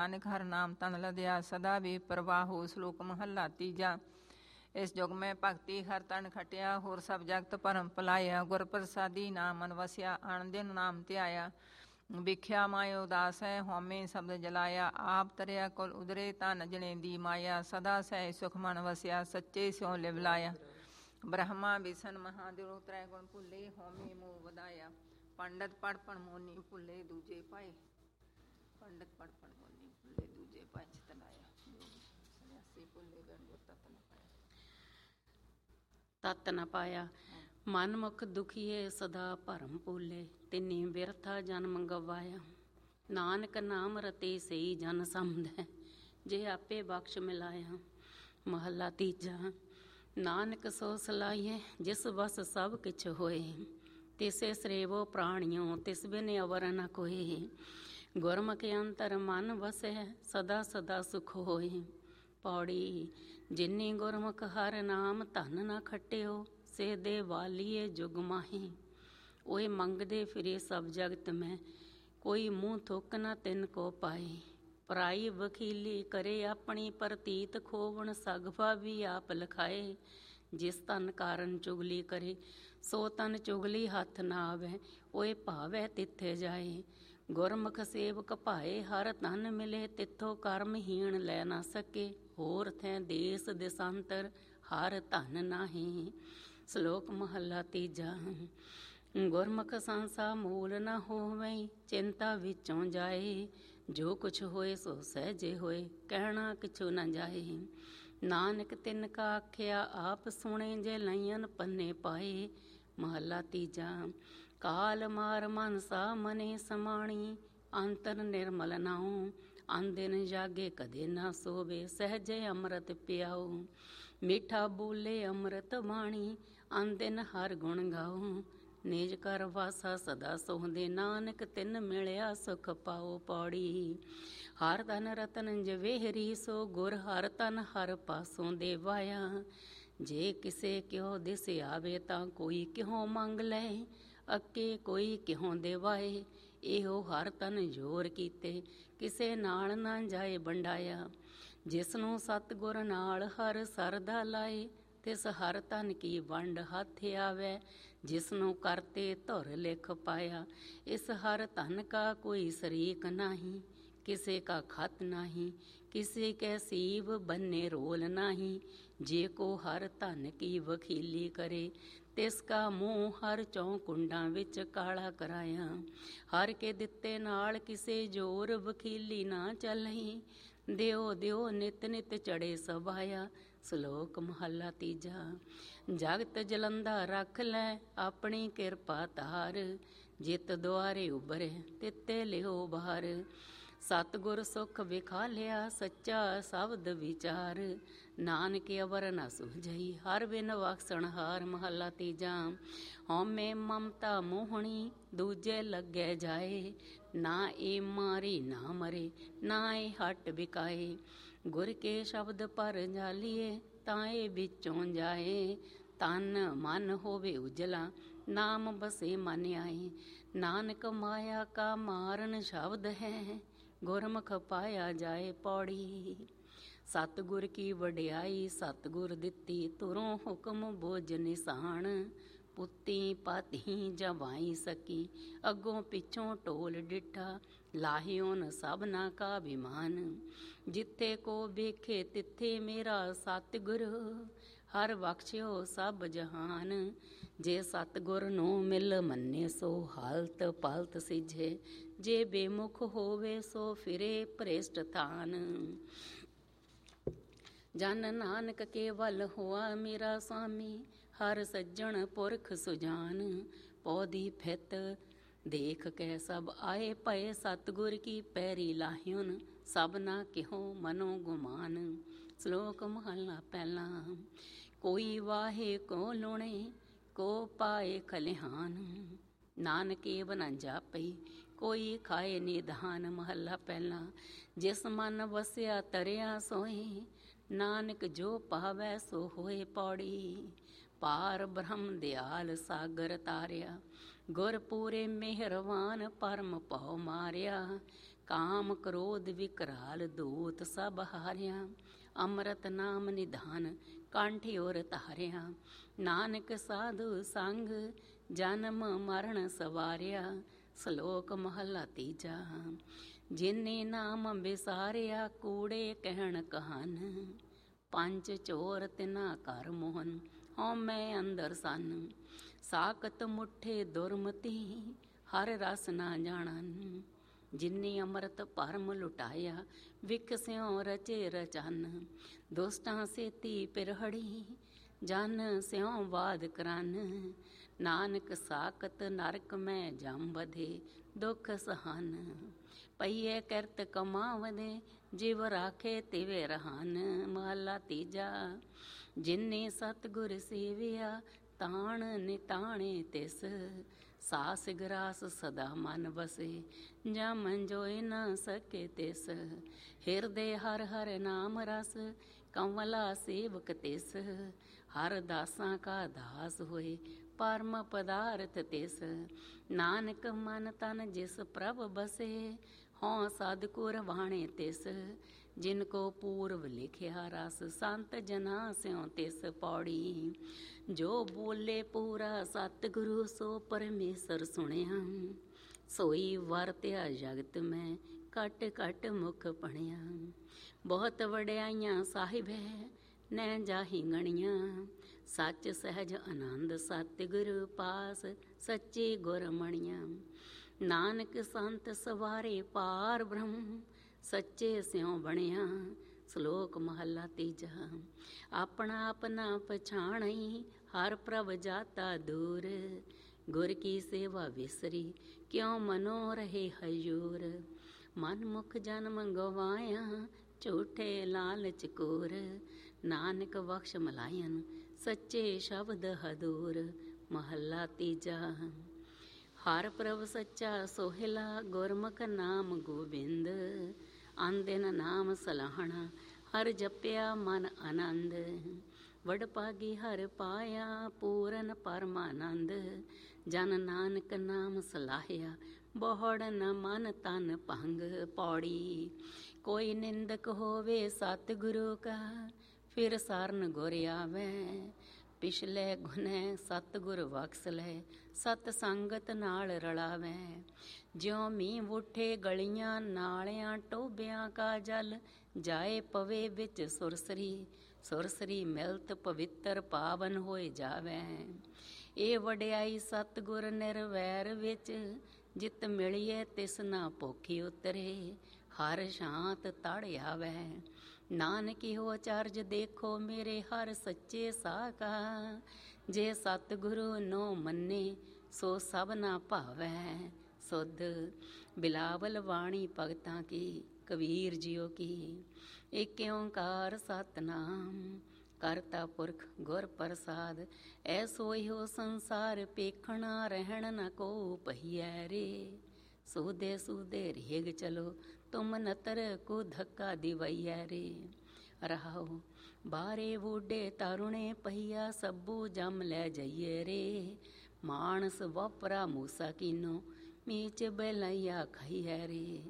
ਨਾਨਕ ਹਰ ਨਾਮ ਤਨ ਲਦਿਆ ਸਦਾ ਵੀ ਪ੍ਰਵਾਹੋ। ਸ਼ਲੋਕ ਮਹੱਲਾ ਤੀਜਾ। ਇਸ ਜੁਗ ਮੈਂ ਭਗਤੀ ਹਰ ਤਨ ਖਟਿਆ, ਹੋਰ ਸਭ ਜਗਤ ਭਰਮ ਭੁਲਾਇਆ। ਗੁਰ ਪ੍ਰਸਾਦੀ ਨਾਮ ਮਨ ਵਸਿਆ, ਆਣ ਦਿਨ ਨਾਮ ਧਿਆਇਆ। ਵਿਖਿਆ ਮਾਇ ਉਦਾਸ ਹੈ, ਹਉਮੈ ਸ਼ਬਦ ਜਲਾਇਆ। ਆਪ ਤਰਿਆ ਕੁਲ ਉਦਰੇ, ਧਨ ਜਣੇ ਦੀ ਮਾਇਆ। ਸਦਾ ਸਹਿ ਸੁਖ ਮਨ ਵਸਿਆ, ਸੱਚੇ ਸਿਉ ਲਿਵ ਲਾਇਆ। ਬ੍ਰਹਮਾ ਵਿਸ਼ਨ ਮਹਾਦੇਵ ਤ੍ਰੈ ਗੁਣ ਭੁੱਲੇ, ਹਉਮੈ ਮੋਹ ਵਧਾਇਆ। ਪੰਡਤ ਪੜ੍ਹ ਪੜ੍ਹ ਮੋਨੀ ਭੁੱਲੇ, ਦੂਜੇ ਪਾਏ ਪੰਡਤ ਪੜ੍ਹ ਪੜ੍ਹ ਮੋਨੀ ਭੁੱਲੇ, ਦੂਜੇ ਪਾਏ ਚਿਤ ਲਾਇਆ। ਸੰਨਿਆਸੀ ਭੁੱਲੇ ਗਣ ਗੁਰ ਤਤ ਨ ਪਾਇਆ। ਤਤ ਨ ਪਾਇਆ ਮਨ ਮੁਖ ਦੁਖੀਏ, ਸਦਾ ਭਰਮ ਭੂਲੇ। ਤਿਨੀ ਬਿਰਥਾ ਜਨਮ ਗਵਾਇਆ। ਨਾਨਕ ਨਾਮ ਰਤੇ ਸਈ ਜਨ ਸਮਝੈ, ਜੇ ਆਪੇ ਬਖਸ਼ ਮਿਲਾਇਆ। ਮਹੱਲਾ ਤੀਜਾ। ਨਾਨਕ ਸੋ ਸਲਾਹੀਏ, ਜਿਸ ਵਸ ਸਭ ਕਿਛ ਹੋਏ। ਤਿਸੇ ਸਰੇਵੋ ਪ੍ਰਾਣਿਓ, ਤਿਸ ਬਿਨ ਅਵਰ ਨ ਕੋਇ। ਗੁਰਮੁਖ ਅੰਤਰ ਮਨ ਵਸੈ, ਸਦਾ ਸਦਾ ਸੁਖ ਹੋਏ। ਪੌੜੀ। ਜਿਨੀ ਗੁਰਮੁਖ ਹਰ ਨਾਮ ਧਨ ਨ ਖਟਿਓ, ਸੇ ਦੇ ਵਾਲੀਏ ਜੁਗ ਮਾਹੀ। ਓਏ ਮੰਗਦੇ ਫਿਰੇ ਸਭ ਜਗਤ ਮੈਂ, ਕੋਈ ਮੂੰਹ ਥੁੱਕ ਨ ਤਿਨ ਕੋ ਪਾਏ। ਪਰਾਈ ਵਕੀਲੀ ਕਰੇ ਆਪਣੀ, ਪ੍ਰਤੀਤ ਖੋਵਣ ਸਗਵਾ ਵੀ ਆਪ ਲਖਾਏ। ਜਿਸ ਤਨ ਕਾਰਨ ਚੁਗਲੀ ਕਰੇ, ਸੋ ਤਨ ਚੁਗਲੀ ਹੱਥ ਨਾ ਆਵੈ। ਓਏ ਭਾਵੈ ਤਿੱਥੇ ਜਾਏ। ਗੁਰਮੁਖ ਸੇਵਕ ਭਾਏ, ਹਰ ਧਨ ਮਿਲੇ ਤਿੱਥੋਂ ਕਰਮ ਹੀਣ ਲੈ ਨਾ ਸਕੇ। ਹੋਰ ਥੈ ਦੇਸ ਦੇਸਾਂਤਰ, ਹਰ ਧਨ ਨਾਹੀ। ਸ਼ਲੋਕ ਮਹੱਲਾ ਤੀਜਾ। ਗੁਰਮੁਖ ਸੰਸਾ ਮੂਲ ਨ ਹੋਵੈ, ਚਿੰਤਾ ਵਿੱਚੋਂ ਜਾਏ। ਜੋ ਕੁਛ ਹੋਏ ਸੋ ਸਹਿਜੇ ਹੋਏ, ਕਹਿਣਾ ਕਿਛੁ ਨ ਜਾਏ। ਨਾਨਕ ਤਿਨ ਕਾ ਆਖਿਆ ਆਪ ਸੁਣੇ, ਜੇ ਲਈਅਨ ਪੰਨੇ ਪਾਏ। ਮਹੱਲਾ ਤੀਜਾ। ਕਾਲ ਮਾਰ ਮਨਸਾ ਮਨੇ ਸਮਾਣੀ, ਅੰਤਰ ਨਿਰਮਲ ਨਾਉ। ਆਂਦਿਨ ਜਾਗੇ ਕਦੇ ਨਾ ਸੋਵੇ, ਸਹਿਜੇ ਅੰਮ੍ਰਿਤ ਪਿਆਉ। ਮਿੱਠਾ ਬੋਲੇ ਅੰਮ੍ਰਿਤ ਬਾਣੀ, ਆਂਦਿਨ ਹਰ ਗੁਣ ਗਾਉ। ਨਿਜ ਕਰ ਵਾਸਾ ਸਦਾ ਸੋਹੰਦੇ, ਨਾਨਕ ਤਿਨ ਮਿਲਿਆ ਸੁਖ ਪਾਉ। ਪੌੜੀ। ਹਰ ਧਨ ਰਤਨ ਜਵੇਹਰੀ, ਸੋ ਗੁਰ ਹਰ ਧਨ ਹਰ ਪਾਸੋਂ ਦੇਵਾਇਆ। ਜੇ ਕਿਸੇ ਕਿਉ ਦਿਸ ਆਵੇ, ਤਾਂ ਕੋਈ ਕਿਉ ਮੰਗ ਲੈ। ਅੱਕੇ ਕੋਈ ਕਿਉ ਦੇਵਾਏ। ਇਹੋ ਹਰ ਤਨ ਜੋਰ ਕੀਤੇ, ਕਿਸੇ ਨਾਲ ਨਾ ਜਾਏ ਵੰਡਾਇਆ। ਜਿਸਨੂੰ ਸਤਿਗੁਰ ਨਾਲ ਹਰ ਸਰਦਾ ਲਾਏ, ਤਿਸ ਹਰ ਤਨ ਕੀ ਵੰਡ ਹੱਥ ਆਵੈ। ਜਿਸਨੂੰ ਕਰਤੇ ਧੁਰ ਲਿਖ ਪਾਇਆ, ਇਸ ਹਰ ਧਨ ਕਾ ਕੋਈ ਸ਼ਰੀਕ ਨਾਹੀ। ਕਿਸੇ ਕਾ ਖਤ ਨਾਹੀ, ਕਿਸੇ ਕੈ ਸੀਵ ਬੰਨੇ ਰੋਲ ਨਾਹੀ। ਜੇ ਕੋ ਹਰ ਧਨ ਕੀ ਵਕੀਲੀ ਕਰੇ, ਤਿਸ ਕਾ ਮੂੰਹ ਹਰ ਚੌਂ ਕੁੰਡਾਂ ਵਿੱਚ ਕਾਲਾ ਕਰਾਇਆ। ਹਰ ਕੇ ਦਿੱਤੇ ਨਾਲ ਕਿਸੇ ਜੋਰ, ਵਕੀਲੀ ਨਾ ਚੱਲਹੀ। ਦਿਓ ਦਿਓ ਨਿਤ ਨਿਤ ਚੜੇ ਸਭਾਇਆ। ਸ਼ਲੋਕ ਮਹੱਲਾ ਤੀਜਾ। ਜਗਤ ਜਲੰਦਾ ਰੱਖ ਲੈ, ਆਪਣੀ ਕਿਰਪਾ ਧਾਰ। ਜਿਤ ਦੁਆਰੇ ਉਭਰੇ, ਤਿੱਤੇ ਲਿਓ ਬਾਹਰ। ਸਤਿਗੁਰ ਸੁਖ ਵਿਖਾਲਿਆ, ਸੱਚਾ ਸ਼ਬਦ ਵਿਚਾਰ। ਨਾਨਕ ਅਵਰ ਨ ਸੁਝਈ, ਹਰ ਬਿਨ ਬਖਸ਼ਣ ਹਾਰ। ਮਹੱਲਾ ਤੀਜਾ। ਹਉਮੈ ਮਮਤਾ ਮੋਹਣੀ, ਦੂਜੇ ਲੱਗੇ ਜਾਏ। ਨਾ ਇਹ ਮਾਰੀ ਨਾ ਮਰੇ, ਨਾ ਇਹ ਹਟ ਵਿਕਾਏ। ਗੁਰ ਕੇ ਸ਼ਬਦ ਪਰ ਜਾਲੀਏ, ਤਾਂ ਇਹ ਵਿੱਚੋਂ ਜਾਏ। ਤਨ ਮਨ ਹੋਵੇ ਉਜਲਾ, ਨਾਮ ਬਸੇ ਮਨ ਆਏ। ਨਾਨਕ ਮਾਇਆ ਕਾ ਮਾਰਨ ਸ਼ਬਦ ਹੈ, ਗੁਰਮੁਖ ਪਾਇਆ ਜਾਏ। ਪੌੜੀ। ਸਤਿਗੁਰ ਕੀ ਵਡਿਆਈ, ਸਤਿਗੁਰ ਦਿੱਤੀ ਤੁਰੋਂ ਹੁਕਮ ਬੁਝ ਨਿਸ਼ਾਨ। ਪੁੱਤੀ ਪਾਤੀ ਜਵਾਈ ਸਕੀ, ਅੱਗੋਂ ਪਿੱਛੋਂ ਢੋਲ ਡਿੱਠਾ। ਲਾਹਿਓਨ ਸਭਨਾ ਕਾ ਅਭਿਮਾਨ, ਜਿੱਥੇ ਕੋ ਵੇਖੇ ਤਿੱਥੇ ਮੇਰਾ ਸਤਿਗੁਰ। ਹਰ ਬਖਸ਼ਿਓ ਸਭ ਜਹਾਨ, ਜੇ ਸਤਿਗੁਰ ਨੂੰ ਮਿਲ ਮੰਨੇ, ਸੋ ਹਾਲਤ ਪਾਲਤ ਸਿਝੇ। ਜੇ ਬੇਮੁਖ ਹੋਵੇ, ਸੋ ਫਿਰੇ ਭ੍ਰਿਸ਼ਟ ਥਾਨ। ਜਨ ਨਾਨਕ ਕੇਵਲ ਹੋਆ ਮੇਰਾ ਸਾਮੀ, ਹਰ ਸੱਜਣ ਪੁਰਖ ਸੁਜਾਨ। ਪੌਦੀ ਫਿਤ ਦੇਖ ਕੇ ਸਭ ਆਏ ਭਏ, ਸਤਿਗੁਰ ਕੀ ਪੈਰੀ ਲਾਹਿਓਨ। ਸਭਨਾ ਕਿਹੋ ਮਨੋ ਗੁਮਾਨ। ਸ਼ਲੋਕ ਮਹੱਲਾ ਪਹਿਲਾ। ਕੋਈ ਵਾਹੇ ਕੋ ਲੁਣੇ, ਕੋ ਪਾਏ ਖਲਿਹਾਨ। ਨਾਨਕ ਏਵ ਨ ਜਾਪਈ, ਕੋਈ ਖਾਏ ਨਿਧਾਨ। ਮਹੱਲਾ ਪਹਿਲਾ। ਜਿਸ ਮਨ ਵਸਿਆ ਤਰਿਆ ਸੋਈ, ਨਾਨਕ ਜੋ ਪਾਵੈ ਸੋ ਹੋਏ। ਪੌੜੀ। ਪਾਰ ਬ੍ਰਹਮ ਦਿਆਲ ਸਾਗਰ ਤਾਰਿਆ, ਗੁਰ ਪੂਰੇ ਮਿਹਰਵਾਨ। ਪਰਮ ਭਉ ਮਾਰਿਆ, ਕਾਮ ਕ੍ਰੋਧ ਵਿਕਰਾਲ ਦੂਤ ਸਭ ਹਾਰਿਆ। ਅੰਮ੍ਰਿਤ ਨਾਮ ਨਿਧਾਨ ਕਾਂਠੀ ਔਰ ਧਾਰਿਆ। ਨਾਨਕ ਸਾਧੂ ਸੰਗ ਜਨਮ ਮਰਨ ਸਵਾਰਿਆ। ਸ਼ਲੋਕ ਮਹਲਾ ਤੀਜਾ। ਜਿਨੇ ਨਾਮ ਵਿਸਾਰਿਆ ਕੂੜੇ ਕਹਿਣ ਕਹਾਨ। ਪੰਜ ਚੋਰ ਤਿਨਾ ਘਰ ਮੋਹਨ ਹਉਮੈ ਅੰਦਰ ਸਨ। ਸਾਕਤ ਮੁੱਠੇ ਦੁਰਮਤੀ ਹਰ ਰਸ ਨਾ ਜਾਣਨ। ਜਿਨੇ ਅੰਮ੍ਰਿਤ ਭਰਮ ਲੁਟਾਇਆ ਵਿਕਸਿਓ ਰਚੇ ਰਚਨ। ਦੁਸ਼ਟਾਂ ਸੇਤੀ ਪਿਰਹੜੀ ਜਨ ਸਿਉ ਬਾਦ ਕਰਨ। ਨਾਨਕ ਸਾਕਤ ਨਰਕ ਮੈਂ ਜਮ ਬਧੇ ਦੁਖ ਸਹਨ। ਪਈਏ ਕਰਤ ਕਮਾਵਦੇ ਜਿਵ ਰਾਖੇ ਤਿਵੇਂ ਰਹਾਨ। ਮਹਲਾ ਤੀਜਾ। ਜਿਨੇ ਸਤਿਗੁਰ ਸੇਵਿਆ ਤਾਣ ਨਿਤਾਣੇ ਤਿਸ। ਸਾਸ ਗਰਾਸ ਸਦਾ ਮਨ ਵਸੇ ਜਮ ਜੋਇ ਨ ਸਕੇ ਤਿਸ। ਹਿਰਦੇ ਹਰ ਹਰ ਨਾਮ ਰਸ ਕੰਵਲਾ ਸੇਵਕ ਤਿਸ। ਹਰ ਦਾਸਾਂ ਕਾ ਦਾਸ ਹੋਏ ਪਰਮ ਪਦਾਰਥ ਤਿਸ। ਨਾਨਕ ਮਨ ਤਨ ਜਿਸ ਪ੍ਰਭ ਬਸੇ ਹਉ ਸਤਿਗੁਰ ਵਾਣੇ ਤਿਸ। ਜਿਨ ਕੋ ਪੂਰਵ ਲਿਖਿਆ ਰਸ ਸੰਤ ਜਨਾ ਸਿਉ ਤਿਸ। ਪੌੜੀ। ਜੋ ਬੋਲੇ ਪੂਰਾ ਸਤਿਗੁਰੂ ਸੋ ਪਰਮੇਸ਼ਰ ਸੁਣਿਆ। ਸੋਈ ਵਰਤਿਆ ਜਗਤ ਮੈਂ ਘਟ ਘਟ ਮੁਖ ਪਣਿਆ। ਬਹੁਤ ਵਡਿਆਈਆਂ ਸਾਹਿਬ ਹੈ ਨੈ ਜਾਹੀ ਗਣੀਆਂ। ਸੱਚ ਸਹਿਜ ਆਨੰਦ ਸਤਿਗੁਰੂ ਪਾਸ ਸੱਚੇ ਗੁਰ ਮਣੀਆਂ। ਨਾਨਕ ਸੰਤ ਸਵਾਰੇ ਪਾਰ ਬ੍ਰਹਮ ਸੱਚੇ ਸਿਉ ਬਣਿਆ। ਸ਼ਲੋਕ ਮਹਲਾ ਤੀਜਾ। ਆਪਣਾ ਆਪਣਾ ਪਛਾਣਈ ਹਰ ਪ੍ਰਭ ਜਾਤਾ ਦੂਰ। ਗੁਰ ਕੀ ਸੇਵਾ ਵਿਸਰੀ ਕਿਉ ਮਨੋ ਰਹੇ ਹਜੂਰ। ਮਨ ਮੁਖ ਜਨਮ ਗਵਾਇਆ ਝੂਠੇ ਲਾਲਚ ਕੋਰ। ਨਾਨਕ ਬਖਸ਼ ਮਲਾਇਨ ਸੱਚੇ ਸ਼ਬਦ ਹਦੂਰ। ਮਹੱਲਾ ਤੀਜਾ। ਹਰ ਪ੍ਰਭ ਸੱਚਾ ਸੋਹਿਲਾ ਗੁਰਮੁਖ ਨਾਮ ਗੋਬਿੰਦ। ਆਂਦਿਨ ਨਾਮ ਸਲਾਹਣਾ ਹਰ ਜਪਿਆ ਮਨ ਆਨੰਦ। ਵਡਭਾਗੀ ਹਰ ਪਾਇਆ ਪੂਰਨ ਪਰਮਾਨੰਦ। ਜਨ ਨਾਨਕ ਨਾਮ ਸਲਾਹਿਆ ਬਹੁੜ ਨ ਮਨ ਤਨ ਭੰਗ। ਪੌੜੀ। ਕੋਈ ਨਿੰਦਕ ਹੋਵੇ ਸਤਿਗੁਰੂ ਕਾ ਫਿਰ ਸਰਨ ਗੁਰ ਆਵੈ। ਪਿਛਲੇ ਗੁਨਹਿ ਸਤਿਗੁਰ ਬਖਸ਼ ਲੈ ਸਤ ਸੰਗਤ ਨਾਲ ਰਲਾਵੈ। ਜਿਉ ਮੀਂਹ ਵੁੱਠੇ ਗਲੀਆਂ ਨਾਲਿਆਂ ਟੋਭਿਆਂ ਕਾ ਜਲ ਜਾਏ ਪਵੇ ਵਿੱਚ ਸੁਰਸਰੀ। ਸੁਰਸਰੀ ਮਿਲਤ ਪਵਿੱਤਰ ਪਾਵਨ ਹੋਏ ਜਾਵੈ। ਇਹ ਵਡਿਆਈ ਸਤਿਗੁਰ ਨਿਰਵੈਰ ਵਿੱਚ ਜਿਤ ਮਿਲੀਏ ਤਿਸ ਨਾ ਭੁਖੀ ਉਤਰੇ। ਹਰ ਸ਼ਾਂਤ ਤੜ ਆਵੈ। ਨਾਨਕ ਇਹੋ ਅਚਰਜ ਦੇਖੋ ਮੇਰੇ ਹਰ ਸੱਚੇ ਸਾਕਾ। ਜੇ ਸਤਿਗੁਰੂ ਨੋ ਮੰਨੇ ਸੋ ਸਭ ਨਾ ਭਾਵੈ। ਸੁਧ। ਬਿਲਾਵਲ ਬਾਣੀ ਭਗਤਾਂ ਕੀ ਕਬੀਰ ਜੀਓ ਕੀ। ਏਕ ਓੰਕਾਰ ਸਤਿਨਾਮ ਕਰਤਾ ਪੁਰਖ ਗੁਰ ਪ੍ਰਸਾਦ। ਐਸੋ ਇਹੋ ਸੰਸਾਰ ਪੇਖਣਾ ਰਹਿਣ ਨ ਕੋ ਪਹੀਐ ਰੇ। ਸੂਦੇ ਸੂਦੇ ਰੇਗ ਚਲੋ ਤੁਮ ਨਤਰ ਕੋ ਧੱਕਾ ਦਿਵਈਐ ਰੇ। ਰਹਾਉ। ਬਾਰੇ ਬੂਢੇ ਤਾਰੁਣੇ ਪਹੀਆ ਸਭੂ ਜਮ ਲੈ ਜਾਈਏ ਰੇ। ਮਾਨਸ ਵਾਪਰਾ ਮੂਸਾ ਕੀਨੋ ਮੀਚ ਬੈਲਈਆ ਖਾਈਐ ਰੇ।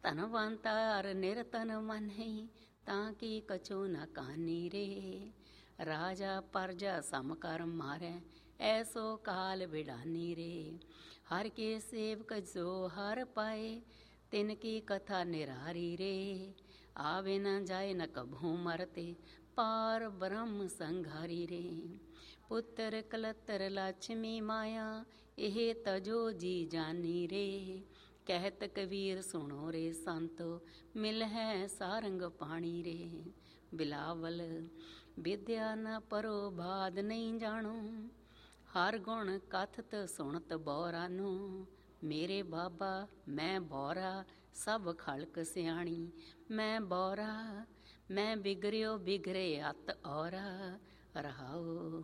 ਧਨਵੰਤਾਰ ਨਿਰਤਨ ਮਨਹੀ ਤਾਂ ਕੀ ਕਛੂ ਨ ਕਾਨੀ ਰੇ। ਰਾਜਾ ਪਰਜਾ ਸਮ ਕਰ ਮਾਰੈ ਐਸੋ ਕਾਲ ਬਿਡਾਨੀ ਰੇ। ਹਰ ਕੇ ਸੇਵਕ ਜੋ ਹਰ ਪਾਏ ਤਿਨ ਕੀ ਕਥਾ ਨਿਰਾਰੀ ਰੇ। ਆਵੇ ਨ ਜਾਏ ਨ ਕਭੂ ਮਰਤੇ ਪਾਰ ਬ੍ਰਹਮ ਸੰਘਾਰੀ ਰੇ। ਪੁੱਤਰ ਕਲਤਰ ਲਛਮੀ ਮਾਇਆ ਇਹ ਤਜੋ ਜੀ ਜਾਨੀ ਰੇ। ਕਹਿਤ ਕਬੀਰ ਸੁਣੋ ਰੇ ਸੰਤੋ ਮਿਲ ਹੈ ਸਾਰੰਗ ਪਾਣੀ ਰੇ। ਬਿਲਾਵਲ। ਵਿਦਿਆ ਨ ਪਰੋ ਬਾਦ ਨਹੀਂ ਜਾਣੋ ਹਰ ਗੁਣ ਕਥਤ ਸੁਣਤ ਬੋਰਾ ਨੂੰ। ਮੇਰੇ ਬਾਬਾ ਮੈਂ ਬੋਰਾ ਸਭ ਖਲਕ ਸਿਆਣੀ। ਮੈਂ ਬੋਰਾ ਮੈਂ ਬਿਗਰਿਓ ਬਿਗਰੇ ਅਤ ਔਰਾ। ਰਹਾਉ।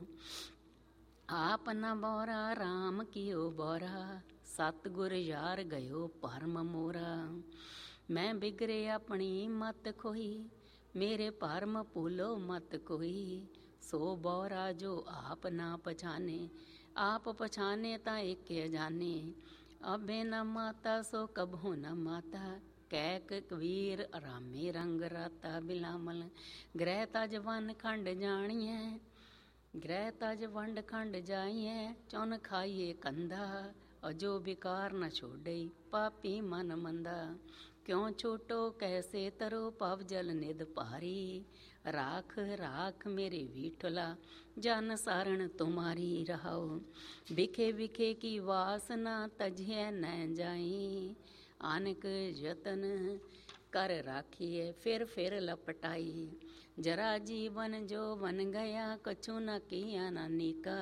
ਆਪ ਨ ਬੋਰਾ ਰਾਮ ਕੀਓ ਬੋਰਾ। ਸਤਿਗੁਰ ਯਾਰ ਗਇਓ ਭਰਮ ਮੋਰਾ। ਮੈਂ ਬਿਗਰੇ ਆਪਣੀ ਮਤ ਖੋਈ ਮੇਰੇ ਭਰਮ ਭੂਲੋ ਮਤ ਕੋਈ। ਸੋ ਬੋਰਾ ਜੋ ਆਪ ਨਾ ਪਛਾਨੇ ਆਪ ਪਛਾਨੇ ਤਾਂ ਏਕੇ ਜਾਨੇ। ਅਬੇ ਨ ਮਾਤਾ ਸੋ ਕਬਹੂ ਨ ਮਾਤਾ ਕਹਿ ਕਬੀਰ ਰਾਮੇ ਰੰਗ ਰਾਤਾ ਬਿਲਾਮਲ। ਗ੍ਰਹਿ ਤਜ ਵਨ ਖੰਡ ਜਾਣੀਐ, ਗ੍ਰਹਿ ਤਜ ਵੰਡ ਖੰਡ ਜਾਈਐ। ਚੁਨ ਖਾਈਏ ਕੰਧਾ, ਅਜੋ ਵਿਕਾਰ ਨ ਛੋੜਈ ਪਾਪੀ ਮਨ ਮੰਦਾ। ਕਿਉਂ ਛੋਟੋ ਕੈਸੇ ਤਰੋ ਭਵ ਜਲ ਨਿਧ ਭਾਰੀ। ਰਾਖ ਰਾਖ ਮੇਰੇ ਵੀਠਲਾ ਜਨ ਸਾਰਣ ਤੁਮਾਰੀ। ਰਹਾਓ ਵਿਖੇ ਵਿਖੇ ਕੀ ਵਾਸਨਾ ਤਜਿਐ ਨ ਜਾਈ। ਆਨਕ ਯਤਨ ਕਰ ਰਾਖੀਏ ਫਿਰ ਲਪਟਾਈ। ਜਰਾ ਜੀਵਨ ਜੋ ਬਨ ਗਿਆ ਕਛੂ ਨ ਕੀਆ ਨਾ ਨੀਕਾ।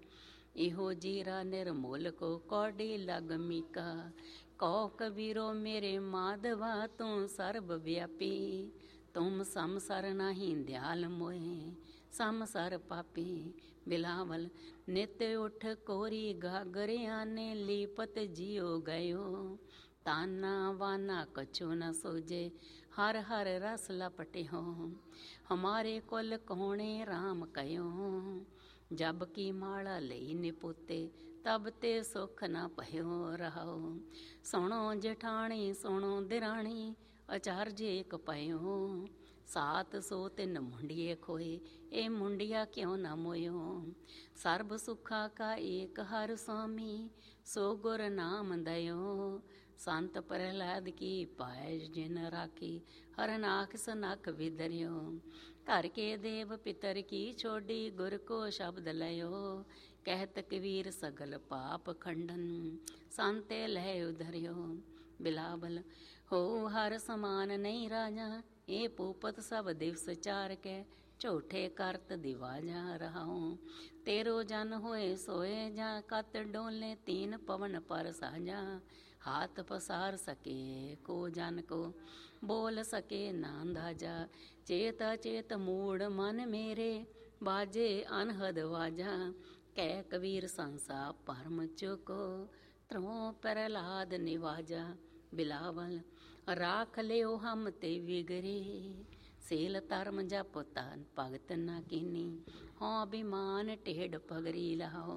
ਇਹੋ ਜੀਰਾ ਨਿਰਮੋਲ ਕੋ ਕੌਡੀ ਲਗ ਮੀਕਾ। ਕਹੋ ਕਬੀਰੋ ਮੇਰੇ ਮਾਧਵਾ ਤੂੰ ਸਰਬ ਵਿਆਪੀ। ਤੁਮ ਸੰਸਰ ਨਹੀਂ ਦਿਆਲ ਮੋਏ ਸੰਸਰ ਪਾਪੀ। ਬਿਲਾਵਲ ਨਿਤ ਉਠ ਕੋਰੀ ਗਾਗਰਿਆਂ ਨੇ ਲੀਪਤ ਜਿਉ ਗਇਓ। ਤਾਨਾ ਵਾਨਾ ਕਛੂ ਨ ਸੋਜੇ ਹਰ ਹਰ ਰਸ ਲਪਟਿਓ। ਹਮਾਰੇ ਕੁਲ ਕੋਣੇ ਰਾਮ ਕਯੋ ਜਬ ਕੀ ਮਾਲਾ ਲਈ ਨਿਪੁੱਤੇ ਤਬ ਤੇ ਸੁਖ ਨ ਭਇਓ। ਰਹਾਓ ਸੁਣੋ ਜਠਾਣੀ ਸੁਣੋ ਦਿਰਾਣੀ ਅਚਰਜ ਏਕ ਪਇਓ। ਸਾਤ ਸੋ ਤਿੰਨ ਮੁੰਡੀਏ ਖੋਏ ਇਹ ਮੁੰਡਿਆ ਕਿਉਂ ਨਾ ਮੋਇਓ। ਸਰਬ ਸੁਖਾ ਕਾ ਏਕ ਹਰ ਸੁਆਮੀ ਸੋ ਗੁਰ ਨਾਮ ਦਇਓ। ਸੰਤ ਪ੍ਰਹਿਲਾਦ ਕੀ ਪਾਇ ਜਿਨ ਰਾਖੀ ਹਰਨਾਖ ਸਨਖ ਵਿਦਰਿਓ। ਘਰ ਕੇ ਦੇਵ ਪਿਤਰ ਕੀ ਛੋਡੀ ਗੁਰ ਕੋ ਸ਼ਬਦ ਲਇਓ। ਕਹਿਤ ਕਬੀਰ ਸਗਲ ਪਾਪ ਖੰਡਨ ਸੰਤੇ ਲਹਿ ਉਧਰਿਓ। ਬਿਲਾਵਲ ਹੋ ਹਰ ਸਮਾਨ ਨਹੀਂ ਰਾਜਾ ਇਹ ਪੂਪਤ ਸਭ ਦਿਵਸ ਚਾਰ ਕੇ ਝੂਠੇ ਕਰਤ ਦਿਵਾਜਾ। ਰਹਾਉ ਤੇਰੋ ਜਨ ਹੋਏ ਸੋਏ ਜਾਂ ਕਤ ਡੋਲੇ ਤੀਨ ਪਵਨ ਪਰ ਸਾਜਾ। ਹਾਥ ਪਸਾਰ ਸਕੇ ਕੋ ਜਨ ਕੋ ਬੋਲ ਸਕੇ ਨਾ ਅੰਦਾਜ਼ਾ। ਚੇਤ ਅਚੇਤ ਮੂੜ ਮਨ ਮੇਰੇ ਬਾਜੇ ਅਨਹਦ ਵਾਜਾ। ਕਹਿ ਕਬੀਰ ਸੰਸਾ ਭਰਮ ਚੁਕੋ ਧਰੋ ਪ੍ਰਹਿਲਾਦ ਨਿਵਾਜਾ। ਬਿਲਾਵਲ ਰਾਖ ਲਿਓ ਹਮ ਤੇ ਵਿਗਰੇ ਸੇਲ ਧਰਮ ਜਪ ਤਨ ਭਗਤ ਨਾ ਕੀਨੀ। ਹਉ ਅਭਿਮਾਨ ਢੇਡ ਪਗਰੀ ਲਾਓ।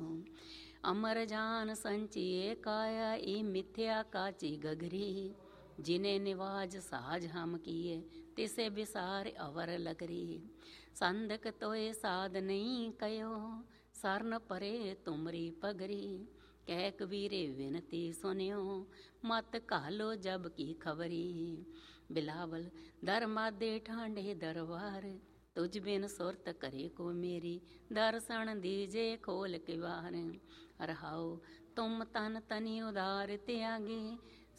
ਅਮਰ ਜਾਨ ਸੰਚੀਏ ਕਾਇਆ ਇਹ ਮਿਥਿਆ ਕਾਚੀ ਗਗਰੀ। ਜਿਨੇ ਨਿਵਾਜ ਸਾਜ ਹਮ ਕੀਏ ਤਿਸੇ ਵਿਸਾਰ ਅਵਰ ਲਗਰੀ। ਸੰਦਕ ਤੋਏ ਸਾਧ ਨਹੀਂ ਕਯੋ ਸਰਨ ਪਰੇ ਤੁਮਰੀ ਪਗਰੀ। ਕਹਿ ਕਬੀਰੇ ਵਿਨਤੀ ਸੁਨਿਓ ਮਤ ਘਾਲੋ ਜਬ ਕੀ ਖਬਰੀ। ਬਿਲਾਵਲ ਦਰਮਾਦੇ ਠਾਂਡੇ ਦਰਬਾਰ ਤੁਝ ਬਿਨ ਸੁਰਤ ਕਰੇ ਕੋ ਮੇਰੀ। ਦਰਸ਼ਨ ਦੀਜੇ ਖੋਲ ਕੇ ਵਾਰ। ਰਹਾਓ ਤੁਮ ਤਨ ਤਨੀ ਉਦਾਰ ਤਿਆਗੇ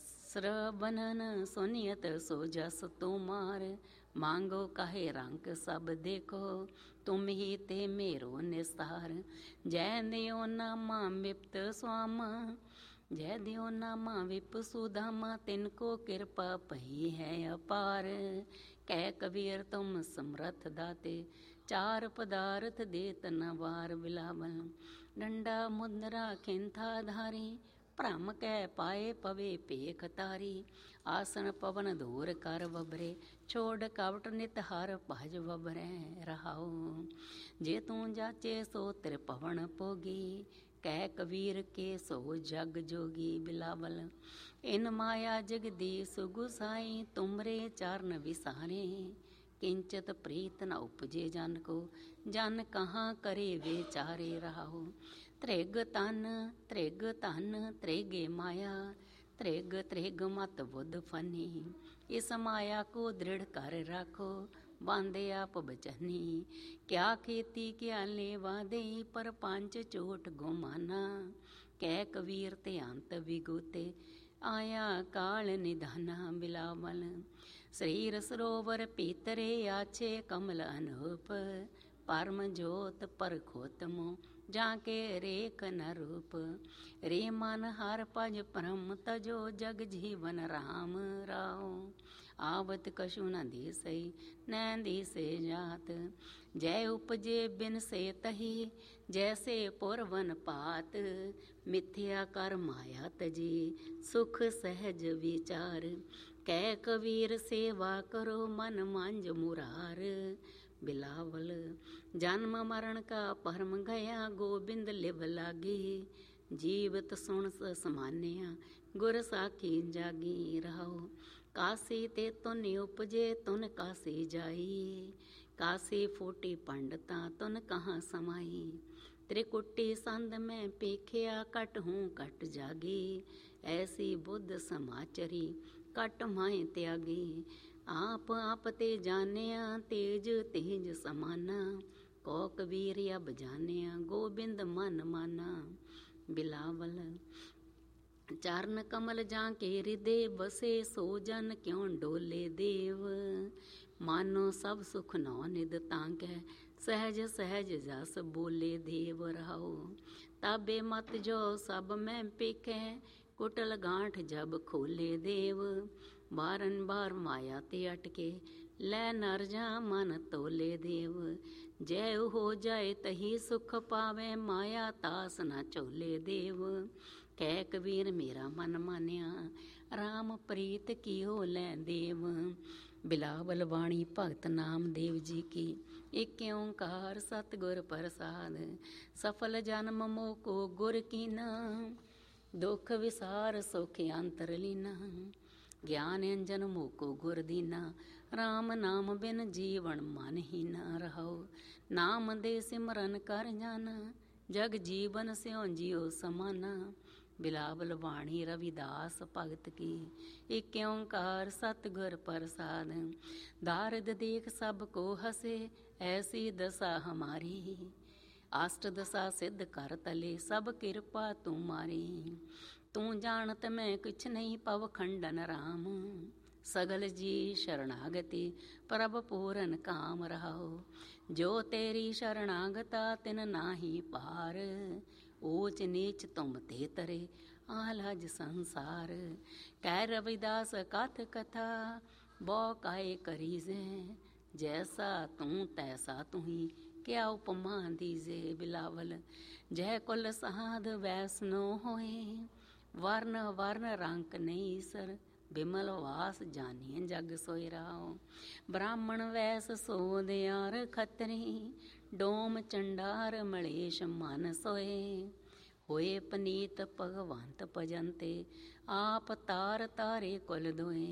ਸਰਬਨਨ ਸੁਨੀਅਤ ਸੋ ਜਸ ਤੁਮਾਰ। ਮਾਂਗੋ ਕਾਹੇ ਰੰਗ ਸਭ ਦੇਖੋ ਤੁਮ ਹੀ ਤੇ ਮੇਰੋ ਨਿਸਤਾਰ। ਜੈ ਦਿਓ ਨਾਮਾ ਵਿਪਤ ਸੁਆਮਾ ਜੈ ਦਿਓ ਨਾਮਾ ਵਿਪ ਸੁਦਾਮਾ। ਤਿਨ ਕੋ ਕਿਰਪਾ ਪਈ ਹੈ ਅਪਾਰ। ਕਹਿ ਕਬੀਰ ਤੁਮ ਸਮਰਥ ਦਾਤੇ ਚਾਰ ਪਦਾਰਥ ਦੇਤ ਨ ਵਾਰ। ਬਿਲਾਵਲ ਡੰਡਾ ਮੁਦਰਾ ਖਿੰਥਾ ਧਾਰੀ ਭ੍ਰਮ ਕਹਿ ਪਾਏ ਪਵੇ ਭੇਖ ਤਾਰੀ। ਆਸਨ ਪਵਨ ਧੂਰ ਕਰ ਵਬਰੇ ਛੋੜ ਕਵਟ ਨਿਤ ਹਰ ਭਜ ਵਬਰੈ। ਰਹਾਉ ਜੇ ਤੂੰ ਜਾਚੇ ਸੋ ਤ੍ਰਿਭਵਨ ਭੋਗੀ। ਕਹਿ ਕਬੀਰ ਕੇ ਸੋ ਜਗ ਜੋਗੀ। ਬਿਲਾਵਲ ਇਨ ਮਾਇਆ ਜਗਦੀਸ਼ ਗੁਸਾਈ ਤੁਮਰੇ ਚਰਨ ਵਿਸਾਰੇ। ਕਿੰਚਤ ਪ੍ਰੀਤ ਨ ਉਪਜੇ ਜਨ ਕੋ ਜਨ ਕਹਾਂ ਕਰੇ ਵਿਚਾਰੇ। ਰਹਾਉ ਤ੍ਰਿਗ ਤਨ ਤ੍ਰਿਗ ਧਨ ਤ੍ਰਿਗੇ ਮਾਇਆ ਤ੍ਰਿਗ ਤ੍ਰਿਗ ਮਤ ਬੁੱਧ ਫਨੀ। ਇਸ ਮਾਇਆ ਕੋ ਦ੍ਰਿੜ ਕਰ ਰਾਖੋ ਬਾਂਦੇ ਆਪ ਬਚਨੀ। ਕਿਆ ਖੇਤੀ ਕਿਆ ਲੇਵਾ ਦੇਈ ਪਰ ਪੰਜ ਚੋਟ ਗੁਮਾਨਾ। ਕਹਿ ਕਬੀਰ ਤੇ ਅੰਤ ਵਿਗੂਤੇ ਆਇਆ ਕਾਲ ਨਿਧਾਨਾ। ਬਿਲਾਵਲ ਸਰੀਰ ਸਰੋਵਰ ਭੀਤਰੇ ਆਛੇ ਕਮਲ ਅਨੂਪ। ਪਰਮ ਜੋਤ ਪਰਖੋਤਮੋ ਜਾਂ ਕੇ ਰੇਖ ਨ ਰੂਪ। ਰੇ ਮਨ ਹਰ ਭਜ ਭ੍ਰਮ ਤਜੋ ਜਗ ਜੀਵਨ ਰਾਮ ਰਾਉ। ਆਵਤ ਕਛੂ ਨ ਦੀਸਈ ਨੈਣ ਦੀਸੇ ਜਾਤ। ਜੈ ਉਪਜੇ ਬਿਨ ਸੇ ਤਹੀ ਜੈਸੇ ਪੁਰਵਨ ਪਾਤ। ਮਿਥਿਆ ਕਰ ਮਾਇਆ ਤਜੀ ਸੁਖ ਸਹਿਜ ਵਿਚਾਰ। ਕਹਿ ਕਬੀਰ ਸੇਵਾ ਕਰੋ ਮਨ ਮੰਜ ਮੁਰਾਰ। ਬਿਲਾਵਲ ਜਨਮ ਮਰਨ ਕਾ ਭਰਮ ਗਿਆ ਗੋਬਿੰਦ ਲਿਵ ਲਾਗੀ। ਜੀਵਤ ਸੁਣ ਸਮਾਨਿਆ ਗੁਰ ਸਾਖੀ ਜਾਗੀ। ਰਹਾਉ ਕਾਸੀ ਤੇ ਤੁਨ ਉਪਜੇ ਤੁਨ ਕਾਸੀ ਜਾਈ, ਕਾਸੀ ਫੋਟੀ ਪੰਡਤਾਂ ਤੁਨ ਕਹਾਂ ਸਮਾਈ। त्रिकुटी संद में पेखिया कट हूँ कट जागी, ऐसी बुद्ध समाचरी कट माए त्यागी। आप आप ते जानिया तेज तेज समाना, को कबीर अब जानिया गोबिंद मन माना। बिलावल चरण कमल जाके हृदय बसे, सो जन क्यों डोले देव। मानो सब सुख नौ निद तांकै, सहज सहज जस बोले देव रहो। ताबे मत जो सब में पेखे, कुटल गांठ जब खोले देव। बारंबार माया ते अटके, लै नर जा मन तोले देव। जय हो जाए तही सुख पावे, माया तास न चोले देव। कह कबीर मेरा मन मानिया, राम प्रीत कियो लै देव। बिलावल वाणी भगत नामदेव जी की, एक ओंकार सतगुर प्रसाद। सफल जन्म मोको गुर कीना, दुख विसार सुख अंतर लीना। ज्ञान अंजन मोको गुर दीना, राम नाम बिन जीवन मन ही न रहो। नाम दे सिमरन कर जाना, जग जीवन स्यों जियो समाना। बिलावल वाणी रविदास भगत की, एक ओंकार सतगुर प्रसाद। दारद देख सबको हसे, ऐसी दशा हमारी। अष्ट दशा सिद्ध कर तले, सब कृपा तुम्हारी। तू जानत मैं कुछ नहीं पव खंडन राम, सगल जी शरणागति प्रभ पूरन काम रहो। जो तेरी शरणागता तिन नाही पार, ऊच नीच तुम ते तरे आलज संसार। कह रविदास कथ कथा, बौ काए करीजे। जैसा तू तैसा तुही, क्या उपमा दीजे। बिलावल जय कुल साध वैष्णो होए, वर्ण वर्ण रंक नहीं सर। बिमल वास जानिए जग सोई राओ। ब्राह्मण वैस सो दयार खतरी, डोम चंडार मलेश मन सोए। होए पनीत भगवंत भजनते, आप तार तारे कुल दोए।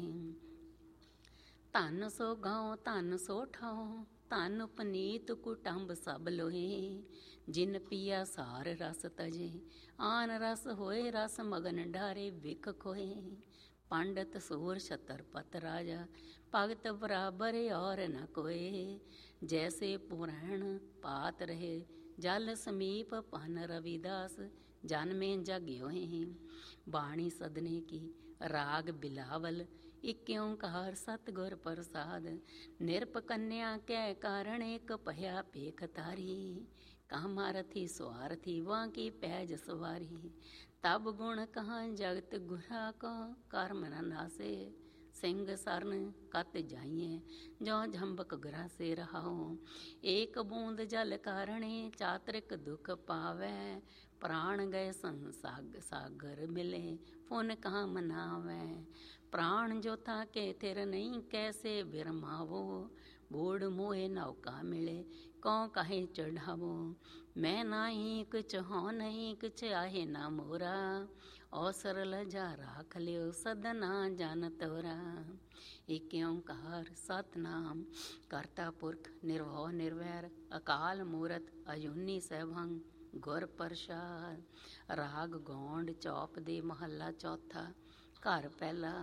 धन सो गाँव धन सो ठाओ, धन पनीत कुटुंब सब लोए। जिन पिया सार रस तजे, आन रस होए रस मगन डारे विख खोए। पंडित सूर छत्रपत राजा, भगत बराबर और न कोए। जैसे पुराण पात रहे, जल समीप पन रविदास, जन्मे जग्योहे। बाणी सदने की राग बिलावल, एक ओंकार सतगुर प्रसाद। निरप कन्या कै कारण एक पया पेख तारी, कामारथी स्वार्थी वां की पैज सवारी। तब गुण कहाँ जगत गुरा को, कर्म न नासे। सिंह सरन कत जाइए, जो झंबक ग्रासे रहाओ। एक बूंद जल कारणे, चात्रिक दुख पावै। प्राण गए सागर मिले, पुन कहाँ मनावै। प्राण जो था के थिर नहीं, कैसे बिरमावो। बूढ़ मोहे नौका मिले, कौं कहे चढ़ावो। मैं नाही कुछ हो नहीं, कुछ आहे ना मोरा। अवसर लजा राख लियो, सदना जान तोरा। एक ओंकार सतनाम करता पुरख, निर्भव निर्वैर, अकाल मूरत, अजूनी सैभंग, गुर प्रसाद। राग गौंड चौप दे महला चौथा। घर पहला।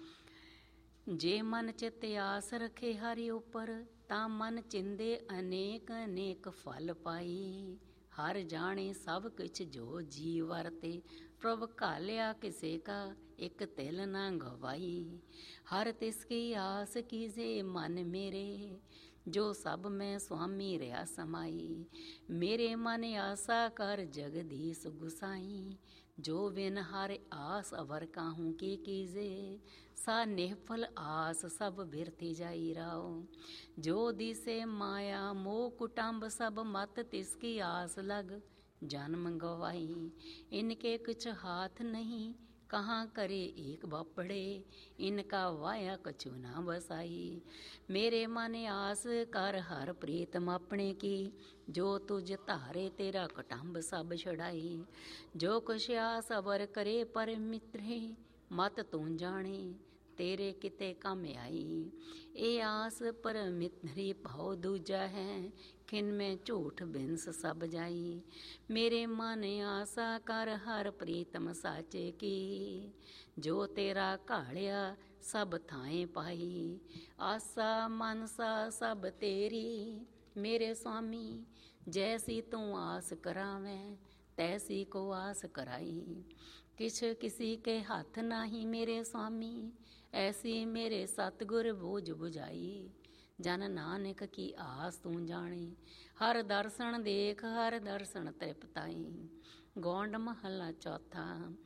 जे मन चित आस रखे हरि उपर, ता मन चिंदे अनेक अनेक फल पाई। हर जाने सब कुछ जो जी वरते, प्रभ कालिया किसे का एक तिल ना गवाई। हर तिसकी आस कीजे मन मेरे, जो सब में स्वामी रहा समाई। मेरे मन आशा कर जगदीश गुसाई, जो बिन हर आस अवर काहूँ की कीजे। सा निफल आस सब बिरथी जाई राओ। जो दिसे माया मोह कुटुंब सब मत, तिसकी आस लग जन्म गवाई। इनके कुछ हाथ नहीं, कहाँ करे एक बापड़े। इनका वाया कछु ना बसाई। मेरे मन आस कर हर प्रीतम अपने की, जो तुझ धारे तेरा कुटुंब सब छुड़ाई। जो कुछ आस अवर करे पर मित्रे, मत तू जाने ਤੇਰੇ ਕਿਤੇ ਕੰਮ ਆਈ। ਇਹ ਆਸ ਪਰ ਮਿਤਰੀ ਭਾਉ ਦੂਜਾ ਹੈ, ਖਿਨ ਮੈਂ ਝੂਠ ਬਿਨਸ ਸਭ ਜਾਈ। ਮੇਰੇ ਮਨ ਆਸਾ ਕਰ ਹਰ ਪ੍ਰੀਤਮ ਸਾਚੇ ਕੀ, ਜੋ ਤੇਰਾ ਘਾਲਿਆ ਸਭ ਥਾਏ ਪਾਈ। ਆਸਾ ਮਨਸਾ ਸਭ ਤੇਰੀ ਮੇਰੇ ਸੁਆਮੀ, ਜੈਸੀ ਤੂੰ ਆਸ ਕਰਾਵੇਂ ਤੈਸੀ ਕੋ ਆਸ ਕਰਾਈ। किछ किसी के हाथ नाही मेरे स्वामी, ऐसी मेरे सतगुर बोझ बुझाई। जन नानक की आस तू जाने, हर दर्शन देख हर दर्शन तृप्ताई। गौंड महला चौथा।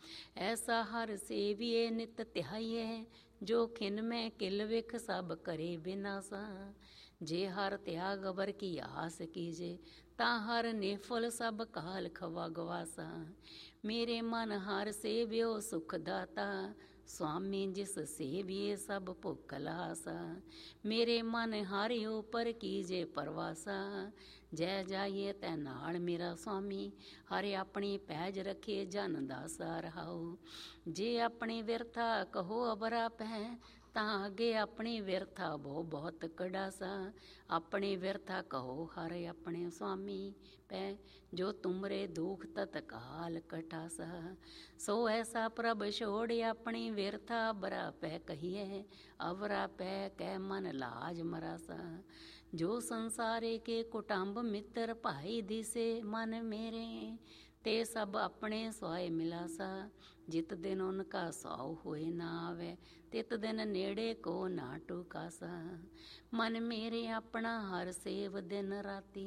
ऐसा हर सेविए नित ध्याइए, जो खिन में किल विख सब करे विनासा। जे हर त्याग अवर की आस कीजे, ता हर निफल सब काल खवा गवासा। मेरे मन हर सेव्यो सुख दाता, स्वामी जिस सेविए सब भुख लासा। मेरे मन हर ऊपर कीजे परवासा, जय जाइए तै नाल मेरा स्वामी। हर अपनी पैज रखे जन दासा रहाओ। जे अपनी विरथा कहो अबरा पै, तां अगे अपनी विरथा बहु बहुत कड़ासा। अपनी विरथा कहो हर अपने स्वामी पै, जो तुमरे दुख तत्काल कटासा। सो ऐसा प्रभ छोड़ अपनी विरथा अबरा पै कहिए, अबरा पै कै मन लाज मरासा। जो संसारे के कुटुंब मित्र भाई दिसे मन मेरे, ते सब अपने स्वाय मिलासा। जित दिन उनका सौ होए ना आवे, तित दिन नेड़े को ना टुकासा। मन मेरे अपना हर सेव दिन राती,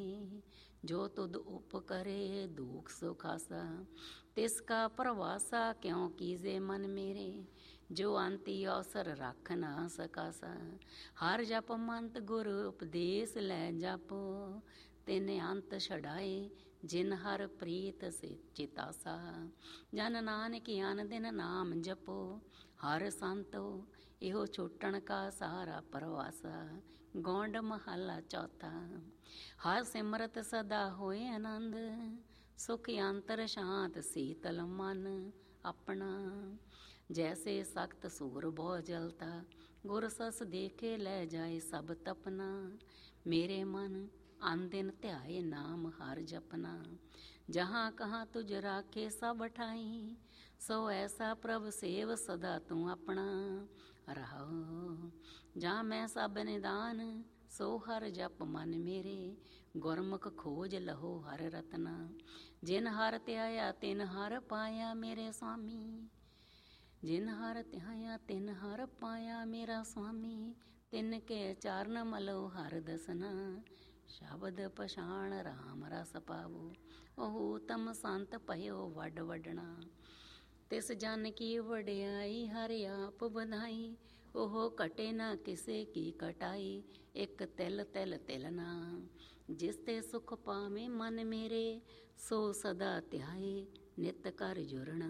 जो तुद उप करे दुख सुखासा। तिसका प्रवासा क्यों कीजे मन मेरे, जो अंति अवसर रख ना सकासा। हर जप मंत गुरु उपदेश लै जपो, तिने अंत छड़ाए जिन हर प्रीत से चितासा। जन नानक अन दिन नाम जपो, हर संतो इहो छुटन का सारा परवासा। गौंड महला चौथा। हर सिमरत सदा होए आनंद, सुख अंतर शांत शीतल मन अपना। जैसे सख्त सूर बहु जलता, गुर सस देखे ले जाए सब तपना। मेरे मन अन दिन ध्याए नाम हर जपना। जहाँ कहाँ तुझ राखे सब ठाई, सो ऐसा प्रभ सेव सदा तू अपना रहो। जहाँ मैं सब निदान सो हर जप मन मेरे, गुरमुख खोज लहो हर रत्ना। जिन हर त्याया तिन हर पाया मेरे स्वामी, जिन हर त्याया तिन हर पाया मेरा स्वामी। तिन के चरण मलो हर दसना, शब्द पछाण राम रस पावो। ओहु तम संत भयो वड वडना, तिस जन की वडियाई हर आप बधाई। ओहो कटे ना किसे की कटाई, एक तिल तिल तिलना। जिसते सुख पावे मन मेरे, सो सदा ध्याए नित कर जुरना।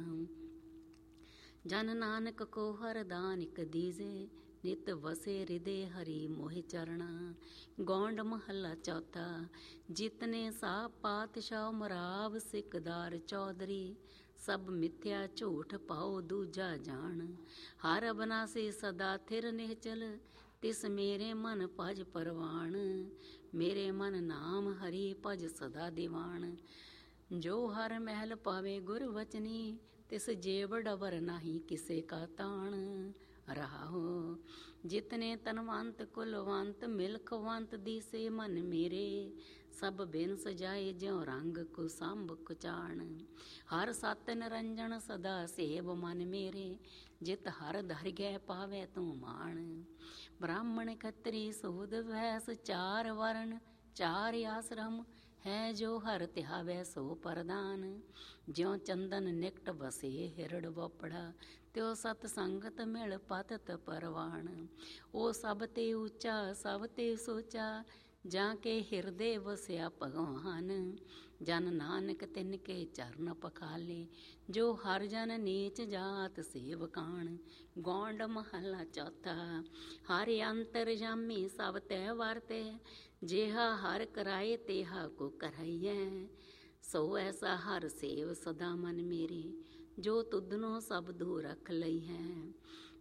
जन नानक को हर दानिक दीजे, नित वसे हृदय हरि मोहि चरना। गौंड महला चौथा। जितने सा पातशाह मराव सिकदार चौधरी, सब मिथ्या झूठ पाओ दूजा जान। हर अबनासी सदा थिर निहचल, तिस मेरे मन भज परवान। मेरे मन नाम हरि भज सदा दीवान। जो हर महल पावे गुर वचनी, तिस जेब डबर नाही किसे का ताण रहाओ। जितने तनवंत कुलवंत मिलखवंत दिसे मन मेरे, सब बिन सजाए ज्यों रंग कुसंभ कुचाण। हर सत निरंजन सदा सेव मन मेरे, जित हर धरगै पावे तू मान। ब्राह्मण खत्री सूद वैस चार वर्ण, चार आश्रम है जो हर ध्यावे सो प्रदान। ज्यों चंदन निकट बसे हिरड़ बोपड़ा, त्यो सतसंगत मिल पतत परवान। ओ सब ते ऊंचा सब ते सोचा, जाके हृदय वस्या भगवान। जन नानक तिनके चरण पखाले, जो हर जन नीच जात सेवकान। गौंड महला चौथा। हर अंतरजामी सब तै वरते, जेहा हर कराए तेहा को कराइए। सो ऐसा हर सेव सदा मन मेरे, जो तुधनो सब दूर रख लई है।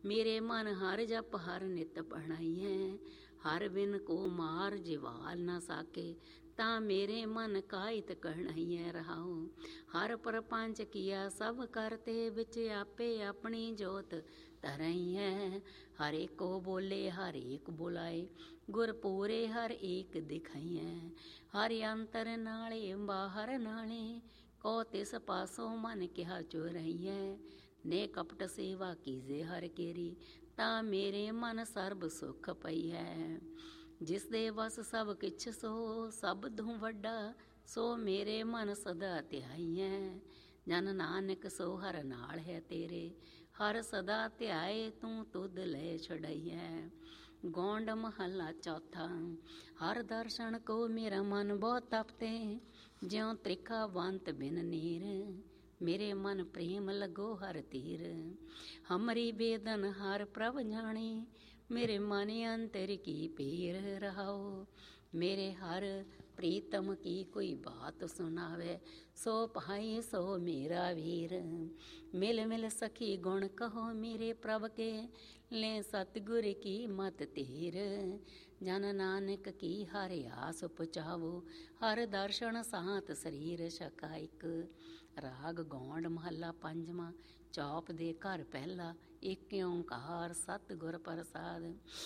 मेरे मन हर जप हर नित पढ़ाई है। हर बिन को मार जिवाल न साके, ता मेरे मन कायत कहणइए रहाओ। हर प्रपंच किया सब करते, बिच आपे अपनी जोत तरई है। हर एक को बोले हर एक बुलाए, गुर पूरे हर एक दिखाई है। हर अंतर नाले बाहर नाले, को तिस पासों मन क्या चोरई है। ने कपट सेवा कीजे हर केरी, ता मेरे मन सर्ब सुख पई है। जिस दे वस सब किछ सो, सब धू वड्डा, सो मेरे मन सदा ध्याई है। जन नानक सो हर नाल है तेरे, हर सदा ध्याए तू तुद ले छड़ाई है। गौंड महला चौथा। हर दर्शन को मेरा मन बहुत तपते, ज्यों त्रिखा वंत बिन नीर। मेरे मन प्रेम लगो हर तीर, हमरी बेदन हर प्रभ जाने। मेरे मन अंतर की पीर रहाओ। मेरे हर प्रीतम की कोई बात सुनावे, सो भाई सो मेरा वीर। मिल मिल सखी गुण कहो मेरे प्रभ के, ले सतगुर की मत तीर। जन नानक की हर आस पुचावो, हर दर्शन सात शरीर शकाइक। राग गौंड महला पंजवा। चौप दे घर पहला, एक ओंकार सतगुर प्रसाद।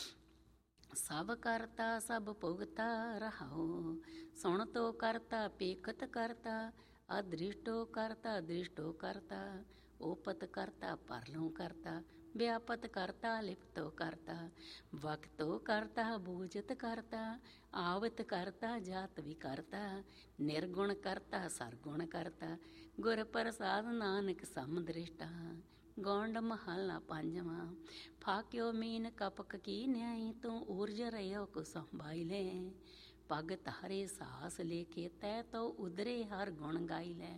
सब करता सब भुगता रहाओ, सुन तो करता पेखत करता। अदृष्टो करता दृष्टो करता, ओपत करता परलों करता। व्यापत करता लिप्तो करता, वक्तो करता बूझत करता। आवत करता जात भी करता, निर्गुण करता सरगुण करता। गुर प्रसाद नानक समदृष्टा। गौंड महला पंजवा। फाक्यो मीन कपक की न्याई, तू ऊर्ज रहो को संभाई ले। पग तारे सास लेके तै तो उदरे हर गुण गाई ले।